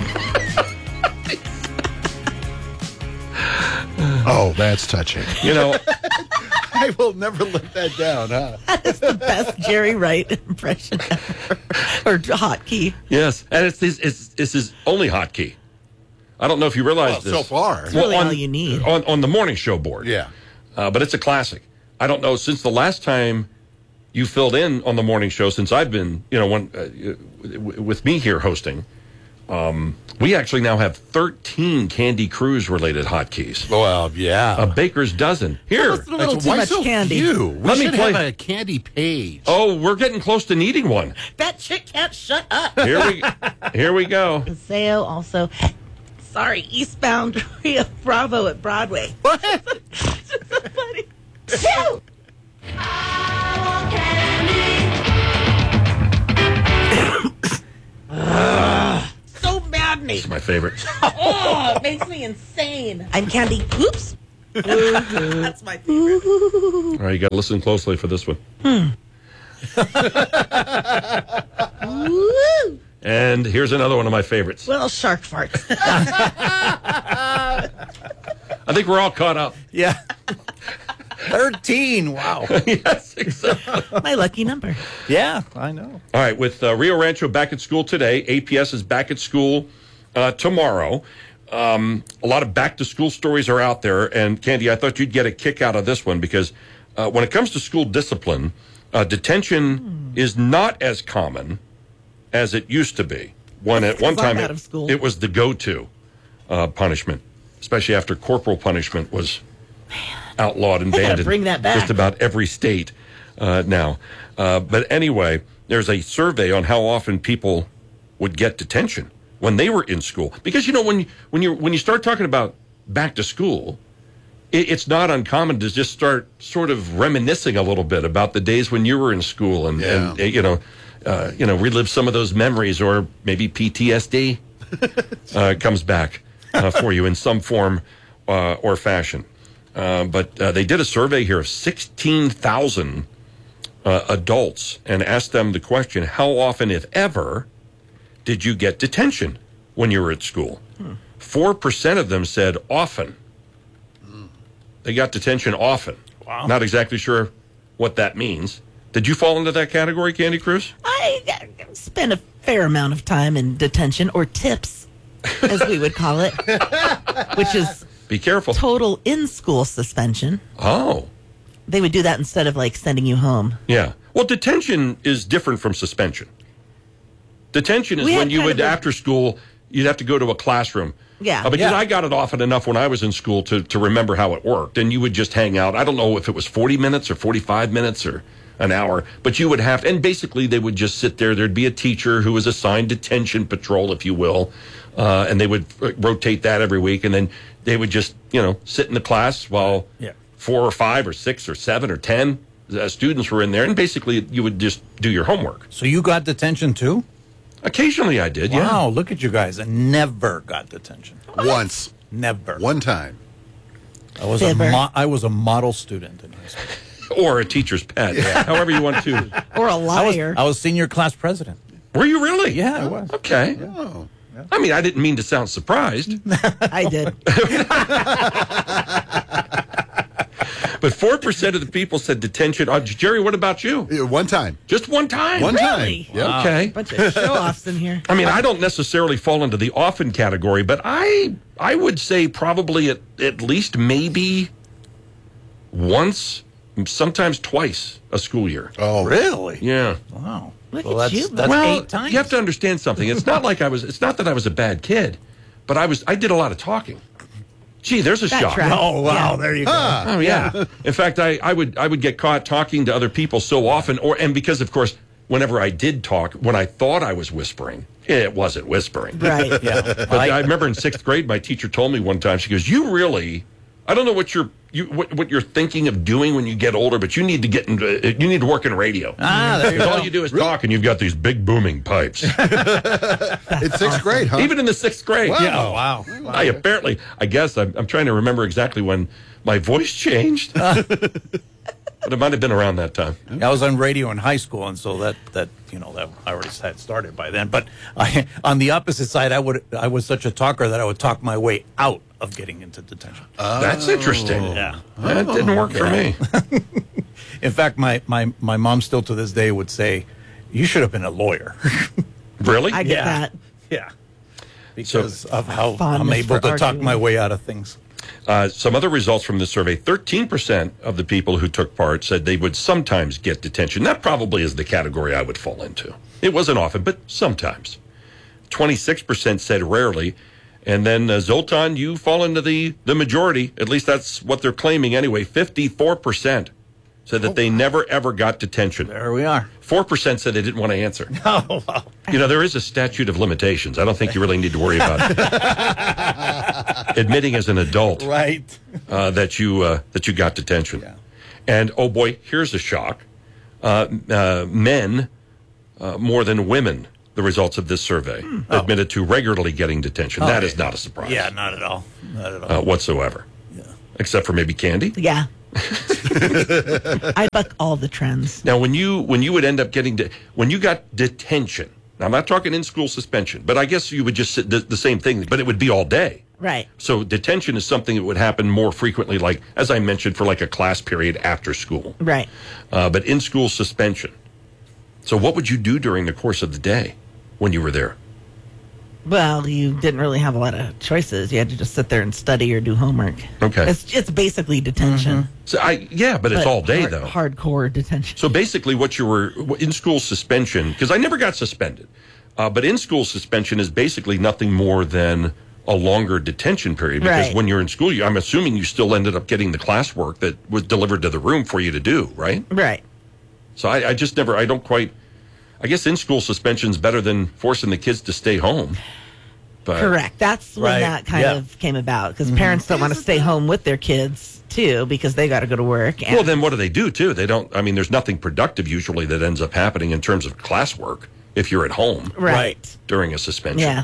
Speaker 27: Oh, that's touching.
Speaker 1: You know,
Speaker 27: I will never let that down, huh?
Speaker 3: That is the best Jerry Wright impression ever. Or hotkey.
Speaker 1: Yes, and it's his, it's, it's his only hotkey. I don't know if you realize
Speaker 27: well,
Speaker 1: this.
Speaker 27: so far.
Speaker 3: It's really
Speaker 1: well, on,
Speaker 3: all you need.
Speaker 1: On, on the morning show board.
Speaker 27: Yeah.
Speaker 1: uh, but it's a classic. I don't know, since the last time you filled in on the morning show, since I've been, you know, one, uh, with me here hosting, um, we actually now have thirteen Candy Cruise related hotkeys.
Speaker 27: Well, yeah.
Speaker 1: A baker's dozen. Here.
Speaker 3: Almost a little too much
Speaker 27: so
Speaker 3: candy.
Speaker 27: few? We
Speaker 1: Let me
Speaker 27: should
Speaker 1: play-
Speaker 27: have a candy page.
Speaker 1: Oh, we're getting close to needing one.
Speaker 3: That chick can't shut up.
Speaker 1: Here we, here we go.
Speaker 3: Paseo also. Sorry, eastbound Rio Bravo at Broadway.
Speaker 27: What?
Speaker 3: Funny. Two. Ugh, so maddening.
Speaker 1: This is my favorite.
Speaker 3: Oh, it makes me insane. I'm Candy. Oops. That's my favorite.
Speaker 1: All right, you got to listen closely for this one.
Speaker 3: Hmm. Woo.
Speaker 1: And here's another one of my favorites.
Speaker 3: Little shark farts.
Speaker 1: I think we're all caught up.
Speaker 25: Yeah. thirteen. Wow.
Speaker 1: Yes, exactly.
Speaker 3: My lucky number.
Speaker 25: Yeah, I know.
Speaker 1: All right, with uh, Rio Rancho back at school today, A P S is back at school uh, tomorrow. Um, a lot of back-to-school stories are out there, and Candy, I thought you'd get a kick out of this one because uh, when it comes to school discipline, uh, detention hmm. is not as common as it used to be. When at one time it, it was the go-to uh, punishment, especially after corporal punishment was outlawed and
Speaker 3: They gotta
Speaker 1: banned
Speaker 3: bring
Speaker 1: in
Speaker 3: that back.
Speaker 1: just about every state uh, now. Uh, but anyway, there's a survey on how often people would get detention when they were in school. Because, you know, when, when, you when you start talking about back to school, it, it's not uncommon to just start sort of reminiscing a little bit about the days when you were in school and,
Speaker 27: Yeah.
Speaker 1: and uh, you know, uh, you know, relive some of those memories, or maybe P T S D uh, comes back uh, for you in some form uh, or fashion. Uh, but uh, they did a survey here of sixteen thousand uh, adults and asked them the question, how often, if ever, did you get detention when you were at school? Four percent of them said often. They got detention often.
Speaker 25: Wow.
Speaker 1: Not exactly sure what that means. Did you fall into that category, Candy Cruz?
Speaker 3: I uh, spent a fair amount of time in detention, or TIPS, as we would call it, which is
Speaker 1: Be careful.
Speaker 3: total in-school suspension.
Speaker 1: Oh.
Speaker 3: They would do that instead of, like, sending you home.
Speaker 1: Yeah. Well, detention is different from suspension. Detention is
Speaker 3: We had
Speaker 1: when you
Speaker 3: kind
Speaker 1: would,
Speaker 3: of a-
Speaker 1: after school, you'd have to go to a classroom.
Speaker 3: Yeah.
Speaker 1: Uh, because
Speaker 3: Yeah.
Speaker 1: I got it often enough when I was in school to, to remember how it worked. And you would just hang out. I don't know if it was forty minutes or forty-five minutes or an hour, but you would have, and basically they would just sit there. There'd be a teacher who was assigned detention patrol, if you will, uh, and they would uh, rotate that every week. And then they would just, you know, sit in the class while
Speaker 25: Yeah.
Speaker 1: four or five or six or seven or ten uh, students were in there. And basically you would just do your homework.
Speaker 25: So you got detention too?
Speaker 1: Occasionally I did, yeah.
Speaker 25: Wow, look at you guys. I never got detention.
Speaker 27: Once.
Speaker 25: Never.
Speaker 27: One time.
Speaker 25: I was a
Speaker 3: Fibber.
Speaker 25: mo- I was a model student in high school.
Speaker 1: Or a teacher's pet, however you want to.
Speaker 3: Or a
Speaker 25: I was,
Speaker 3: liar.
Speaker 25: I was senior class president.
Speaker 1: Were you really?
Speaker 25: Yeah, I was.
Speaker 1: Okay.
Speaker 27: Oh.
Speaker 1: I mean, I didn't mean to sound surprised.
Speaker 3: I did.
Speaker 1: But four percent of the people said detention. Uh, Jerry, what about you?
Speaker 27: Yeah, one time.
Speaker 1: Just one time?
Speaker 27: One
Speaker 3: Really?
Speaker 27: time. Yeah.
Speaker 1: Okay.
Speaker 3: Bunch of show-offs in here.
Speaker 1: I mean, I don't necessarily fall into the often category, but I I would say probably at, at least maybe once, sometimes twice a school year.
Speaker 27: Oh,
Speaker 25: Really?
Speaker 1: Yeah.
Speaker 25: Wow.
Speaker 3: Look
Speaker 25: well,
Speaker 3: at
Speaker 25: that's,
Speaker 3: you.
Speaker 25: that's
Speaker 1: well,
Speaker 25: eight times.
Speaker 1: you have to understand something. It's not like I was. It's not that I was a bad kid, but I was. I did a lot of talking. Gee, there's a
Speaker 3: That
Speaker 1: shock.
Speaker 3: tracks.
Speaker 25: Oh, wow.
Speaker 3: Yeah.
Speaker 25: There you go.
Speaker 1: Oh yeah. In fact, I, I would I would get caught talking to other people so often, or and because of course, whenever I did talk, when I thought I was whispering, it wasn't whispering.
Speaker 3: Right.
Speaker 25: Yeah.
Speaker 1: But I remember in sixth grade, my teacher told me one time, she goes, "You really, I don't know what you're you what, what you're thinking of doing when you get older, but you need to get into you need to work in radio.
Speaker 25: Ah, there you
Speaker 1: Because
Speaker 25: go.
Speaker 1: all you do is talk, and you've got these big booming pipes."
Speaker 27: In sixth grade, huh?
Speaker 1: Even in the sixth grade.
Speaker 27: Wow.
Speaker 25: Yeah, wow.
Speaker 1: I apparently, I guess, I'm, I'm trying to remember exactly when my voice changed. But it might have been around that time.
Speaker 25: I was on radio in high school, and so that, that you know, that I already had started by then. But I, on the opposite side, I would I was such a talker that I would talk my way out of getting into detention.
Speaker 1: That's interesting.
Speaker 25: Yeah.
Speaker 1: That didn't work for me.
Speaker 25: In fact, my, my, my mom still to this day would say, "You should have been a lawyer."
Speaker 1: Really?
Speaker 3: I get
Speaker 25: Yeah.
Speaker 3: that.
Speaker 25: Yeah. Because of how
Speaker 3: Fondness
Speaker 25: I'm able
Speaker 3: for
Speaker 25: to talk
Speaker 3: arguing.
Speaker 25: my way out of things.
Speaker 1: Uh, some other results from this survey, thirteen percent of the people who took part said they would sometimes get detention. That probably is the category I would fall into. It wasn't often, but sometimes. twenty-six percent said rarely. And then, uh, Zoltan, you fall into the, the majority. At least that's what they're claiming anyway. fifty-four percent said that oh, they never, ever got detention.
Speaker 25: There we are.
Speaker 1: four percent said they didn't want to answer.
Speaker 25: Oh, wow.
Speaker 1: You know, there is a statute of limitations. I don't think you really need to worry about it. Admitting as an adult
Speaker 25: right.
Speaker 1: uh, that you uh, that you got detention.
Speaker 25: Yeah.
Speaker 1: And, oh, boy, here's a shock. Uh, uh, men, uh, more than women, the results of this survey, mm. oh. admitted to regularly getting detention. Oh, that yeah. is not a surprise.
Speaker 25: Yeah, not at all. Not at all.
Speaker 1: Uh, whatsoever.
Speaker 25: Yeah.
Speaker 1: Except for maybe Candy.
Speaker 3: Yeah. I buck all the trends.
Speaker 1: Now, when you when you would end up getting de- when you got detention, now I'm not talking in school suspension, but I guess you would just sit the, the same thing, but it would be all day.
Speaker 3: Right.
Speaker 1: So detention is something that would happen more frequently, like as I mentioned, for like a class period after school.
Speaker 3: Right.
Speaker 1: Uh, but in school suspension. So what would you do during the course of the day when you were there?
Speaker 3: Well, you didn't really have a lot of choices. You had to just sit there and study or do homework.
Speaker 1: Okay.
Speaker 3: It's, it's basically detention.
Speaker 1: Mm-hmm. So I yeah, but, but it's all day,
Speaker 3: hard,
Speaker 1: though.
Speaker 3: Hardcore detention.
Speaker 1: So basically what you were in school suspension, because I never got suspended, uh, but in school suspension is basically nothing more than a longer detention period. Because
Speaker 3: right.
Speaker 1: when you're in school, you, I'm assuming you still ended up getting the classwork that was delivered to the room for you to do, right?
Speaker 3: Right.
Speaker 1: So I, I just never, I don't quite, I guess in school suspension is better than forcing the kids to stay home. But,
Speaker 3: correct. That's when
Speaker 1: right.
Speaker 3: that kind
Speaker 1: yeah.
Speaker 3: of came about, because mm-hmm. parents don't want to stay home with their kids, too, because they got to go to work. And
Speaker 1: well, then what do they do, too? They don't, I mean, there's nothing productive usually that ends up happening in terms of classwork if you're at home.
Speaker 3: Right.
Speaker 1: During a suspension.
Speaker 3: Yeah.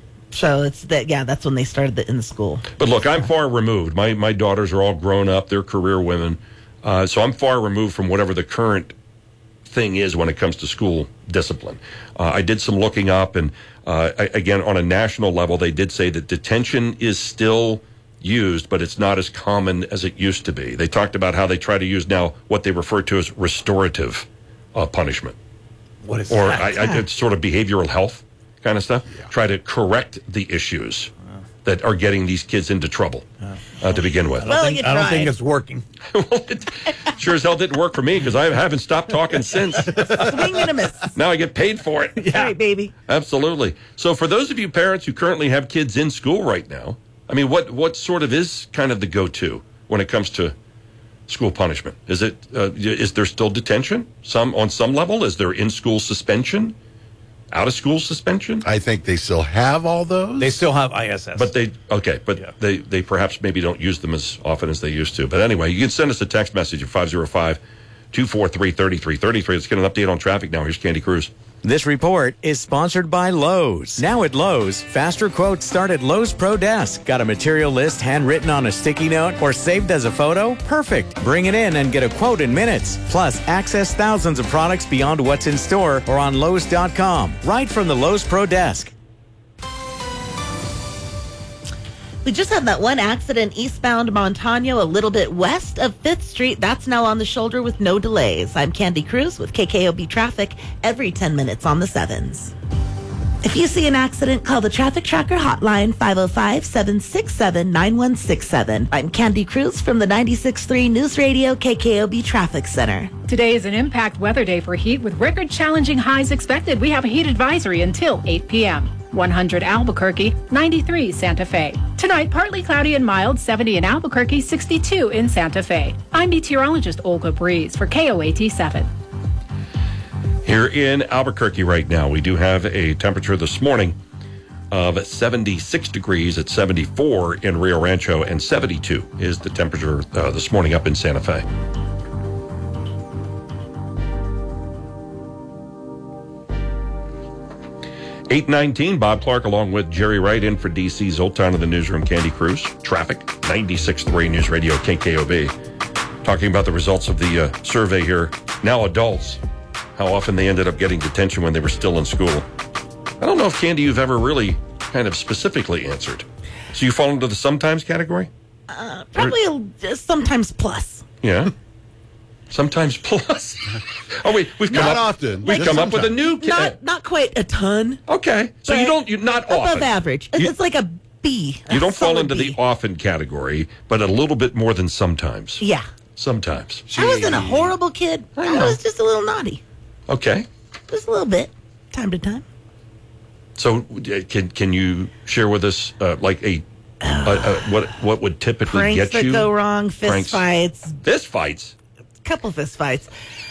Speaker 3: So it's that, yeah, that's when they started the, in the school.
Speaker 1: But look, I'm far removed. My, my daughters are all grown up. They're career women. Uh, so I'm far removed from whatever the current thing is when it comes to school discipline. Uh, I did some looking up, and uh, I, again, on a national level, they did say that detention is still used, but it's not as common as it used to be. They talked about how they try to use now what they refer to as restorative uh, punishment.
Speaker 25: What is
Speaker 1: or
Speaker 25: that?
Speaker 1: I, I, it's sort of behavioral health kind of stuff. Yeah. Try to correct the issues uh, that are getting these kids into trouble uh, uh, to begin with.
Speaker 25: I don't, think, I don't think it's working.
Speaker 1: Well, it sure as hell didn't work for me, because I haven't stopped talking since.
Speaker 3: Swing and a miss.
Speaker 1: Now I get paid for it.
Speaker 3: Yeah. All right, baby.
Speaker 1: Absolutely. So for those of you parents who currently have kids in school right now, I mean, what, what sort of is kind of the go-to when it comes to school punishment? Is it uh, is there still detention? Some on some level? Is there in-school suspension? Out-of-school suspension?
Speaker 27: I think they still have all those.
Speaker 25: They still have I S S.
Speaker 1: But they, okay, but yeah. they, they perhaps maybe don't use them as often as they used to. But anyway, you can send us a text message at five oh five, two four three, three three three three. Let's get an update on traffic now. Here's Candy Cruz.
Speaker 6: This report is sponsored by Lowe's. Now at Lowe's, faster quotes start at Lowe's Pro Desk. Got a material list handwritten on a sticky note or saved as a photo? Perfect. Bring it in and get a quote in minutes. Plus, access thousands of products beyond what's in store or on Lowe's dot com. Right from the Lowe's Pro Desk.
Speaker 3: We just had that one accident eastbound Montano, a little bit west of Fifth Street. That's now on the shoulder with no delays. I'm Candy Cruz with K K O B Traffic every ten minutes on the sevens. If you see an accident, call the Traffic Tracker hotline, five oh five, seven six seven, nine one six seven. I'm Candy Cruz from the ninety-six point three News Radio K K O B Traffic Center.
Speaker 2: Today is an impact weather day for heat with record challenging highs expected. We have a heat advisory until eight p.m. one hundred Albuquerque, ninety-three Santa Fe. Tonight, partly cloudy and mild, seventy in Albuquerque, sixty-two in Santa Fe. I'm meteorologist Olga Breeze for K O A T seven.
Speaker 1: Here in Albuquerque right now, we do have a temperature this morning of seventy-six degrees at seventy-four in Rio Rancho, and seventy-two is the temperature uh, this morning up in Santa Fe. eight nineteen, Bob Clark along with Jerry Wright in for D C's Old Town of the Newsroom, Candy Cruz. Traffic, ninety-six point three News Radio K K O B. Talking about the results of the uh, survey here. Now adults, how often they ended up getting detention when they were still in school. I don't know if, Candy, you've ever really kind of specifically answered. So you fall into the sometimes category?
Speaker 3: Uh, probably a, sometimes plus.
Speaker 1: Yeah. Sometimes plus. Oh, wait, we've come
Speaker 27: not
Speaker 1: up,
Speaker 27: often.
Speaker 1: We've
Speaker 27: Like
Speaker 1: come up with a new.
Speaker 3: Not not quite a ton.
Speaker 1: Okay, so you don't. You're not
Speaker 3: above
Speaker 1: often.
Speaker 3: average.
Speaker 1: You,
Speaker 3: it's like a B.
Speaker 1: You don't fall
Speaker 3: solid
Speaker 1: into
Speaker 3: B.
Speaker 1: the often category, but a little bit more than sometimes.
Speaker 3: Yeah.
Speaker 1: Sometimes.
Speaker 3: I wasn't a horrible kid. I, I was just a little naughty.
Speaker 1: Okay.
Speaker 3: Just a little bit, time to time.
Speaker 1: So, uh, can can you share with us, uh, like a, a, a what what would typically
Speaker 3: Pranks
Speaker 1: get
Speaker 3: that
Speaker 1: you?
Speaker 3: go wrong, fist
Speaker 1: Pranks.
Speaker 3: fights.
Speaker 1: Fist fights.
Speaker 3: Couple fist fights.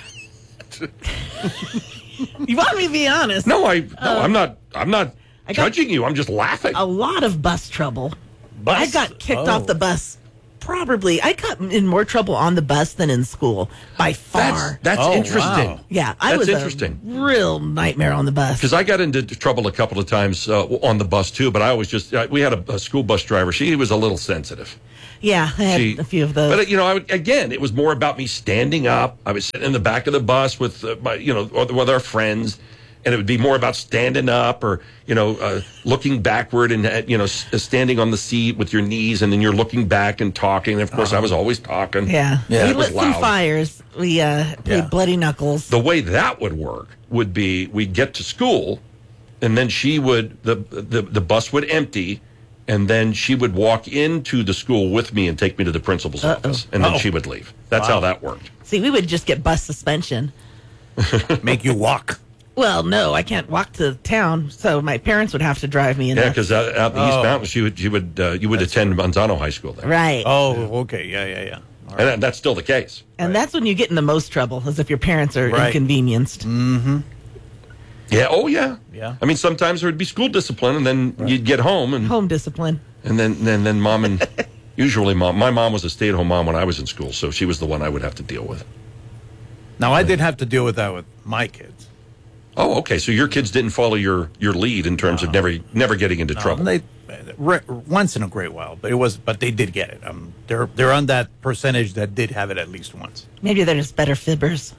Speaker 3: You want me to be honest?
Speaker 1: No, I no,
Speaker 3: Uh,
Speaker 1: I'm not. I'm not
Speaker 3: I got
Speaker 1: judging you. I'm just laughing.
Speaker 3: A lot of bus trouble.
Speaker 1: Bus?
Speaker 3: I got kicked
Speaker 1: Oh.
Speaker 3: off the bus. Probably, I got in more trouble on the bus than in school by far.
Speaker 1: That's, that's
Speaker 25: Oh,
Speaker 1: interesting.
Speaker 25: wow.
Speaker 3: Yeah, I
Speaker 1: That's
Speaker 3: was
Speaker 1: interesting.
Speaker 3: a real nightmare on the bus.
Speaker 1: Because I got into trouble a couple of times uh, on the bus too, but I always just uh, we had a, a school bus driver. She was a little sensitive.
Speaker 3: Yeah, I had
Speaker 1: She-
Speaker 3: a few of those.
Speaker 1: But you know, I, would- again, it was more about me standing up. I was sitting in the back of the bus with uh, my, you know, with our friends, and it would be more about standing up or you know, uh, looking backward and uh, you know, s- standing on the seat with your knees, and then you're looking back and talking. And of course, I was always talking.
Speaker 3: yeah,
Speaker 1: yeah,
Speaker 3: we
Speaker 1: it was
Speaker 3: lit some
Speaker 1: loud.
Speaker 3: fires. We uh, played
Speaker 1: Yeah.
Speaker 3: bloody knuckles.
Speaker 1: The way that would work would be we'd get to school, and then she would the the, the bus would empty. And then she would walk into the school with me and take me to the principal's
Speaker 3: Uh-oh.
Speaker 1: office. And then
Speaker 25: Uh-oh.
Speaker 1: she would leave. That's
Speaker 25: Wow.
Speaker 1: how that worked.
Speaker 3: See, we would just get bus suspension.
Speaker 25: Make you walk.
Speaker 3: Well, no, I can't walk to town, so my parents would have to drive me in.
Speaker 1: Yeah,
Speaker 3: there.
Speaker 1: because out, out the East
Speaker 25: Oh.
Speaker 1: Mountains, you would, you would, uh, you would attend Manzano High School there.
Speaker 3: Right.
Speaker 25: Oh, okay. Yeah, yeah, yeah. All
Speaker 1: And that- that's still the case.
Speaker 3: And that's when you get in the most trouble, is if your parents are
Speaker 25: Right.
Speaker 3: inconvenienced.
Speaker 25: Mm-hmm.
Speaker 1: Yeah, oh, yeah.
Speaker 25: Yeah.
Speaker 1: I mean, sometimes there would be school discipline, and then you'd get home, and,
Speaker 3: Home discipline.
Speaker 1: and then, then, then mom and, usually mom, my mom was a stay-at-home mom when I was in school, so she was the one I would have to deal with.
Speaker 25: Now, I did have to deal with that with my kids.
Speaker 1: Oh, okay. So your kids didn't follow your, your lead in terms of never never getting into
Speaker 25: No,
Speaker 1: trouble.
Speaker 25: They, re, once in a great while, but it was, but they did get it. Um, they're they're on that percentage that did have it at least once.
Speaker 3: Maybe they're just better fibbers.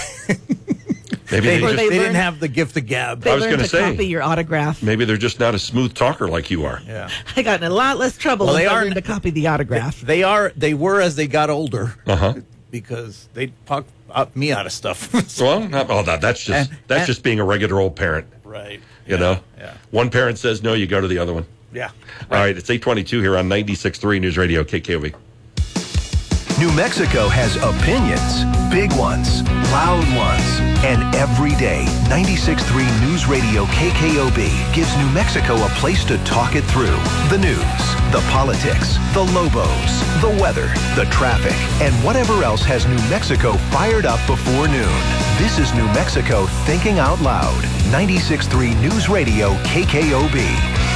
Speaker 1: Maybe
Speaker 25: They,
Speaker 1: they,
Speaker 3: Or
Speaker 1: just,
Speaker 25: they,
Speaker 3: they
Speaker 25: didn't
Speaker 3: learn-
Speaker 25: have the gift of gab.
Speaker 3: They
Speaker 1: I was
Speaker 3: learned
Speaker 1: gonna
Speaker 3: to
Speaker 1: say.
Speaker 3: copy your autograph.
Speaker 1: maybe they're just not a smooth talker like you are.
Speaker 25: Yeah,
Speaker 3: I got in a lot less trouble
Speaker 25: Well,
Speaker 3: when
Speaker 25: they
Speaker 3: I
Speaker 25: are-
Speaker 3: learned to copy the autograph.
Speaker 25: they are. They were as they got older
Speaker 1: Uh-huh.
Speaker 25: because they talked up me out of stuff.
Speaker 1: Well, not, oh, that, that's just
Speaker 25: And-
Speaker 1: that's
Speaker 25: and-
Speaker 1: just being a regular old parent.
Speaker 25: right.
Speaker 1: You
Speaker 25: Yeah,
Speaker 1: know,
Speaker 25: Yeah.
Speaker 1: one parent says no, you go to the other one.
Speaker 25: Yeah.
Speaker 1: All right, it's eight twenty-two here on ninety-six point three News Radio K K O B.
Speaker 4: New Mexico has opinions, big ones, loud ones, and every day, ninety-six point three News Radio K K O B gives New Mexico a place to talk it through. The news, the politics, the Lobos, the weather, the traffic, and whatever else has New Mexico fired up before noon. This is New Mexico Thinking Out Loud. ninety-six point three News Radio K K O B.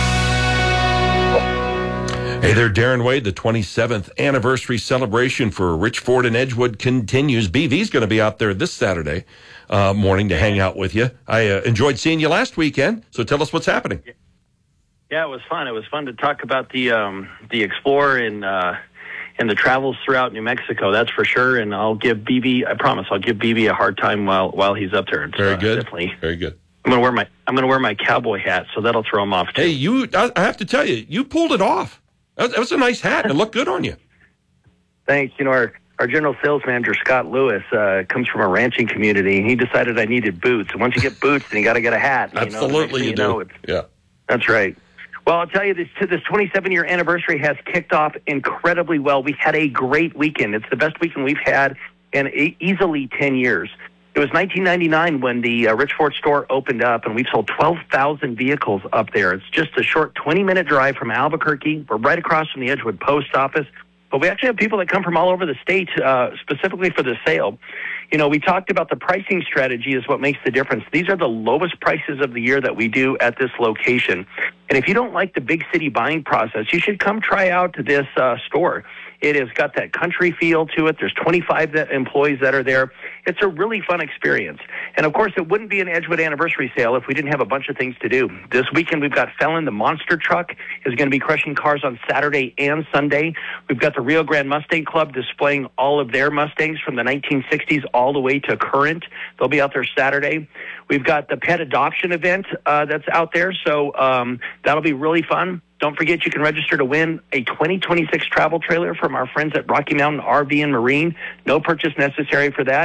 Speaker 1: Hey there, Darren Wade. The twenty-seventh anniversary celebration for Rich Ford and Edgewood continues. B V's going to be out there this Saturday uh, morning to hang out with you. I uh, enjoyed seeing you last weekend, so tell us what's happening.
Speaker 5: Yeah, it was fun. It was fun to talk about the um, the Explorer and uh, and the travels throughout New Mexico. That's for sure. And I'll give B B. I promise, I'll give B B a hard time while while he's up there. It's,
Speaker 1: Very
Speaker 5: uh,
Speaker 1: good.
Speaker 5: Definitely.
Speaker 1: Very good.
Speaker 5: I'm gonna wear my I'm gonna wear my cowboy hat, so that'll throw him off too.
Speaker 1: Hey, you! I, I have to tell you, you pulled it off. That was, that was a nice hat. And it looked good on you.
Speaker 5: Thanks. You know, our, our general sales manager, Scott Lewis, uh, comes from a ranching community, and he decided I needed boots. And once you get boots, then you got to get a hat. You know,
Speaker 1: Absolutely,
Speaker 5: the
Speaker 1: you
Speaker 5: next thing
Speaker 1: do.
Speaker 5: it's-
Speaker 1: Yeah.
Speaker 5: That's right. Well, I'll tell you, this this twenty-seven-year anniversary has kicked off incredibly well. We had a great weekend. It's the best weekend we've had in e- easily ten years. It was nineteen ninety-nine when the uh, Rich Ford store opened up, and we've sold twelve thousand vehicles up there. It's just a short twenty-minute drive from Albuquerque. We're right across from the Edgewood Post Office. But we actually have people that come from all over the state uh, specifically for the sale. You know, we talked about the pricing strategy is what makes the difference. These are the lowest prices of the year that we do at this location. And if you don't like the big city buying process, you should come try out this uh, store. It has got that country feel to it. There's twenty-five that employees that are there. It's a really fun experience. And, of course, it wouldn't be an Edgewood anniversary sale if we didn't have a bunch of things to do. This weekend we've got Felon, the monster truck, is going to be crushing cars on Saturday and Sunday. We've got the Rio Grande Mustang Club displaying all of their Mustangs from the nineteen sixties all the way to current. They'll be out there Saturday. We've got the pet adoption event uh, that's out there, so um, that'll be really fun. Don't forget you can register to win a twenty twenty-six travel trailer from our friends at Rocky Mountain R V and Marine. No purchase necessary for that.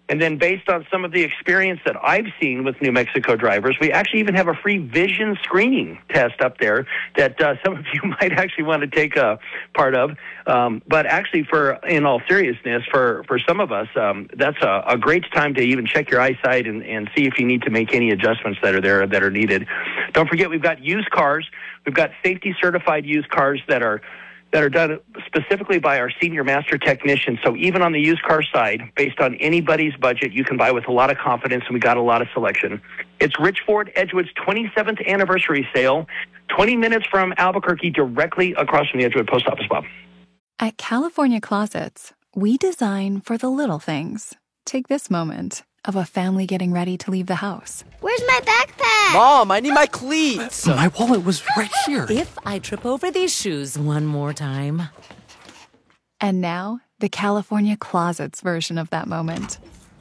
Speaker 5: And then based on some of the experience that I've seen with New Mexico drivers, we actually even have a free vision screening test up there that uh, some of you might actually want to take a part of. Um, but actually, for in all seriousness, for, for some of us, um, that's a, a great time to even check your eyesight and, and see if you need to make any adjustments that are there that are needed. Don't forget, we've got used cars. We've got safety-certified used cars that are that are done specifically by our senior master technicians. So even on the used car side, based on anybody's budget, you can buy with a lot of confidence, and we got a lot of selection. It's Rich Ford Edgewood's twenty-seventh anniversary sale, twenty minutes from Albuquerque, directly across from the Edgewood Post Office, Bob.
Speaker 24: At California Closets, we design for the little things. Take this moment of a family getting ready to leave the house.
Speaker 7: Where's my backpack?
Speaker 9: Mom, I need my cleats.
Speaker 11: My
Speaker 9: wallet was right here.
Speaker 11: If I trip over these shoes one more time.
Speaker 24: And now, the California Closets version of that moment.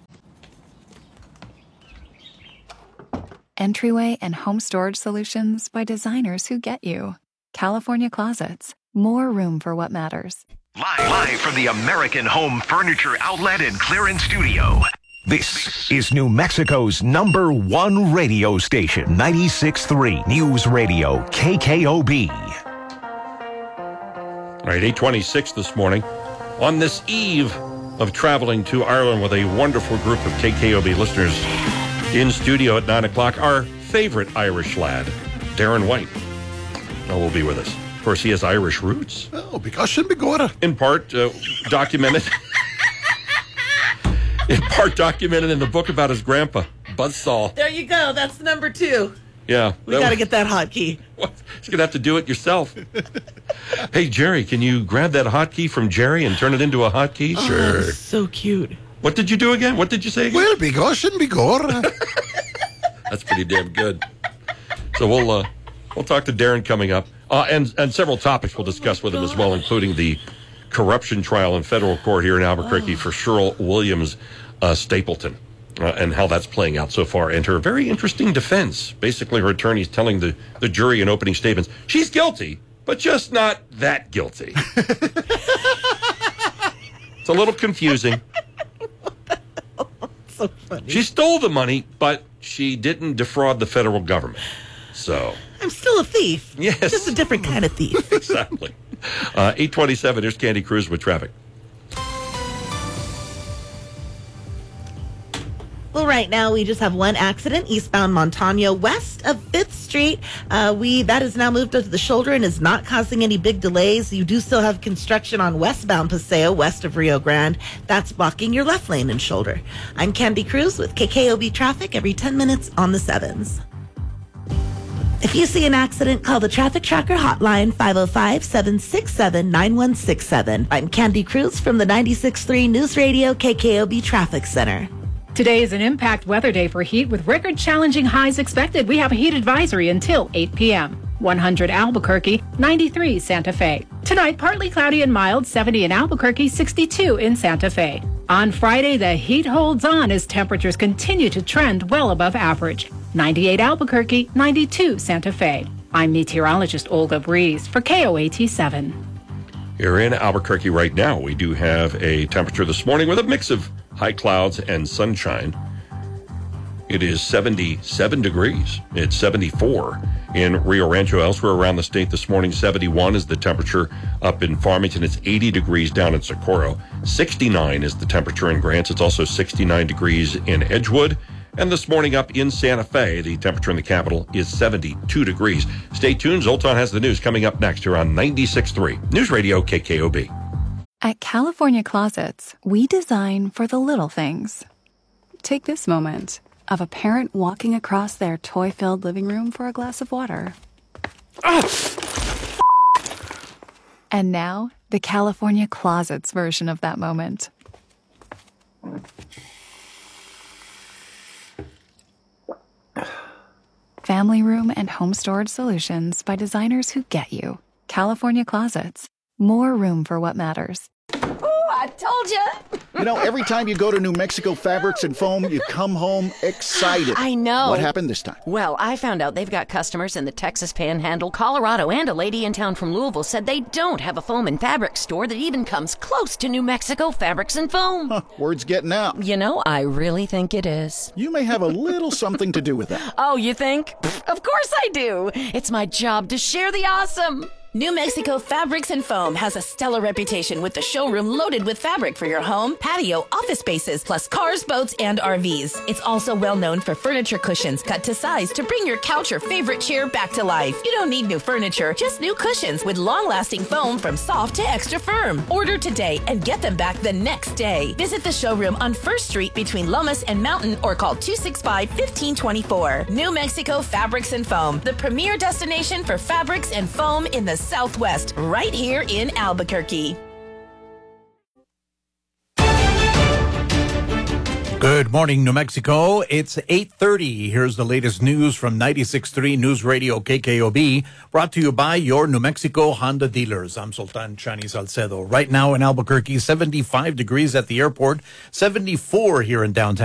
Speaker 24: Entryway and home storage solutions by designers who get you. California Closets. More room for what matters.
Speaker 4: Live, live from the American Home Furniture Outlet and Clearance Studio. This is New Mexico's number one radio station, ninety-six point three News Radio, K K O B.
Speaker 1: All right, eight twenty-six this morning. On this eve of traveling to Ireland with a wonderful group of K K O B listeners in studio at nine o'clock, our favorite Irish lad, Darren White, oh, will be with us. Of course, he has Irish roots.
Speaker 27: Oh, because shouldn't be good.
Speaker 1: In part uh, documented... In part documented in the book about his grandpa, Buzzsaw.
Speaker 3: There you go. That's number two.
Speaker 1: Yeah.
Speaker 3: We got to get that hotkey.
Speaker 1: What? He's going to have to do it yourself. Hey, Jerry, can you grab that hotkey from Jerry and turn it into a hotkey?
Speaker 3: Oh,
Speaker 1: sure.
Speaker 3: So cute.
Speaker 1: What did you do again? What did you say again?
Speaker 27: Well, because shouldn't be good.
Speaker 1: That's pretty damn good. So we'll uh, we'll talk to Darren coming up. Uh, and, and several topics we'll discuss with him as well, including the corruption trial in federal court here in Albuquerque oh. for Cheryl Williams uh, Stapleton uh, and how that's playing out so far. And her very interesting defense. Basically, her attorney's telling the, the jury in opening statements, she's guilty, but just not that guilty. It's a little confusing.
Speaker 3: So funny.
Speaker 1: She stole the money, but she didn't defraud the federal government. So...
Speaker 3: I'm still a thief.
Speaker 1: Yes.
Speaker 3: Just a different kind of thief.
Speaker 1: Exactly. Uh, eight twenty-seven, here's Candy Cruz with traffic.
Speaker 3: Well, right now we just have one accident eastbound Montano west of fifth Street. Uh, we that is now moved up to the shoulder and is not causing any big delays. You do still have construction on westbound Paseo west of Rio Grande. That's blocking your left lane and shoulder. I'm Candy Cruz with K K O B Traffic every ten minutes on the sevens. If you see an accident, call the Traffic Tracker hotline, five oh five, seven six seven, nine one six seven. I'm Candy Cruz from the ninety-six point three News Radio K K O B Traffic Center.
Speaker 2: Today is an impact weather day for heat with record-challenging highs expected. We have a heat advisory until eight p.m. one hundred Albuquerque, ninety-three Santa Fe. Tonight, partly cloudy and mild, seventy in Albuquerque, sixty-two in Santa Fe. On Friday, the heat holds on as temperatures continue to trend well above average. ninety-eight Albuquerque, ninety-two Santa Fe. I'm meteorologist Olga Breeze for K O A T seven.
Speaker 1: Here in Albuquerque right now, we do have a temperature this morning with a mix of high clouds and sunshine. It is seventy-seven degrees. It's seventy-four in Rio Rancho. Elsewhere around the state this morning, seventy-one is the temperature up in Farmington. It's eighty degrees down in Socorro. sixty-nine is the temperature in Grants. It's also sixty-nine degrees in Edgewood. And this morning up in Santa Fe, the temperature in the capital is seventy-two degrees. Stay tuned. Zoltan has the news coming up next here on ninety-six point three News Radio K K O B.
Speaker 24: At California Closets, we design for the little things. Take this moment of a parent walking across their toy-filled living room for a glass of water. And now, the California Closets version of that moment. Family room and home storage solutions by designers who get you. California Closets. More room for what matters.
Speaker 7: Ooh, I told you. You know, every time you go to New Mexico Fabrics and Foam, you come home excited.
Speaker 8: I know.
Speaker 7: What happened this time?
Speaker 8: Well, I found out they've got customers in the Texas Panhandle, Colorado, and a lady in town from Louisville said they don't have a foam and fabric store that even comes close to New Mexico Fabrics and Foam.
Speaker 7: Huh, word's getting out.
Speaker 8: You know, I really think it is.
Speaker 7: You may have a little something to do with that.
Speaker 8: Oh, you think? Pfft, of course I do. It's my job to share the awesome.
Speaker 10: New Mexico Fabrics and Foam has a stellar reputation with the showroom loaded with fabric for your home, patio, office spaces, plus cars, boats, and R Vs. It's also well known for furniture cushions cut to size to bring your couch or favorite chair back to life. You don't need new furniture, just new cushions with long-lasting foam from soft to extra firm. Order today and get them back the next day. Visit the showroom on First Street between Lomas and Mountain or call two six five, one five two four. New Mexico Fabrics and Foam, the premier destination for fabrics and foam in the Southwest, right here in Albuquerque.
Speaker 25: Good morning, New Mexico. It's eight thirty. Here's the latest news from ninety-six point three News Radio K K O B, brought to you by your New Mexico Honda dealers. I'm Sultan Chani Salcedo. Right now in Albuquerque, seventy-five degrees at the airport, seventy-four here in downtown.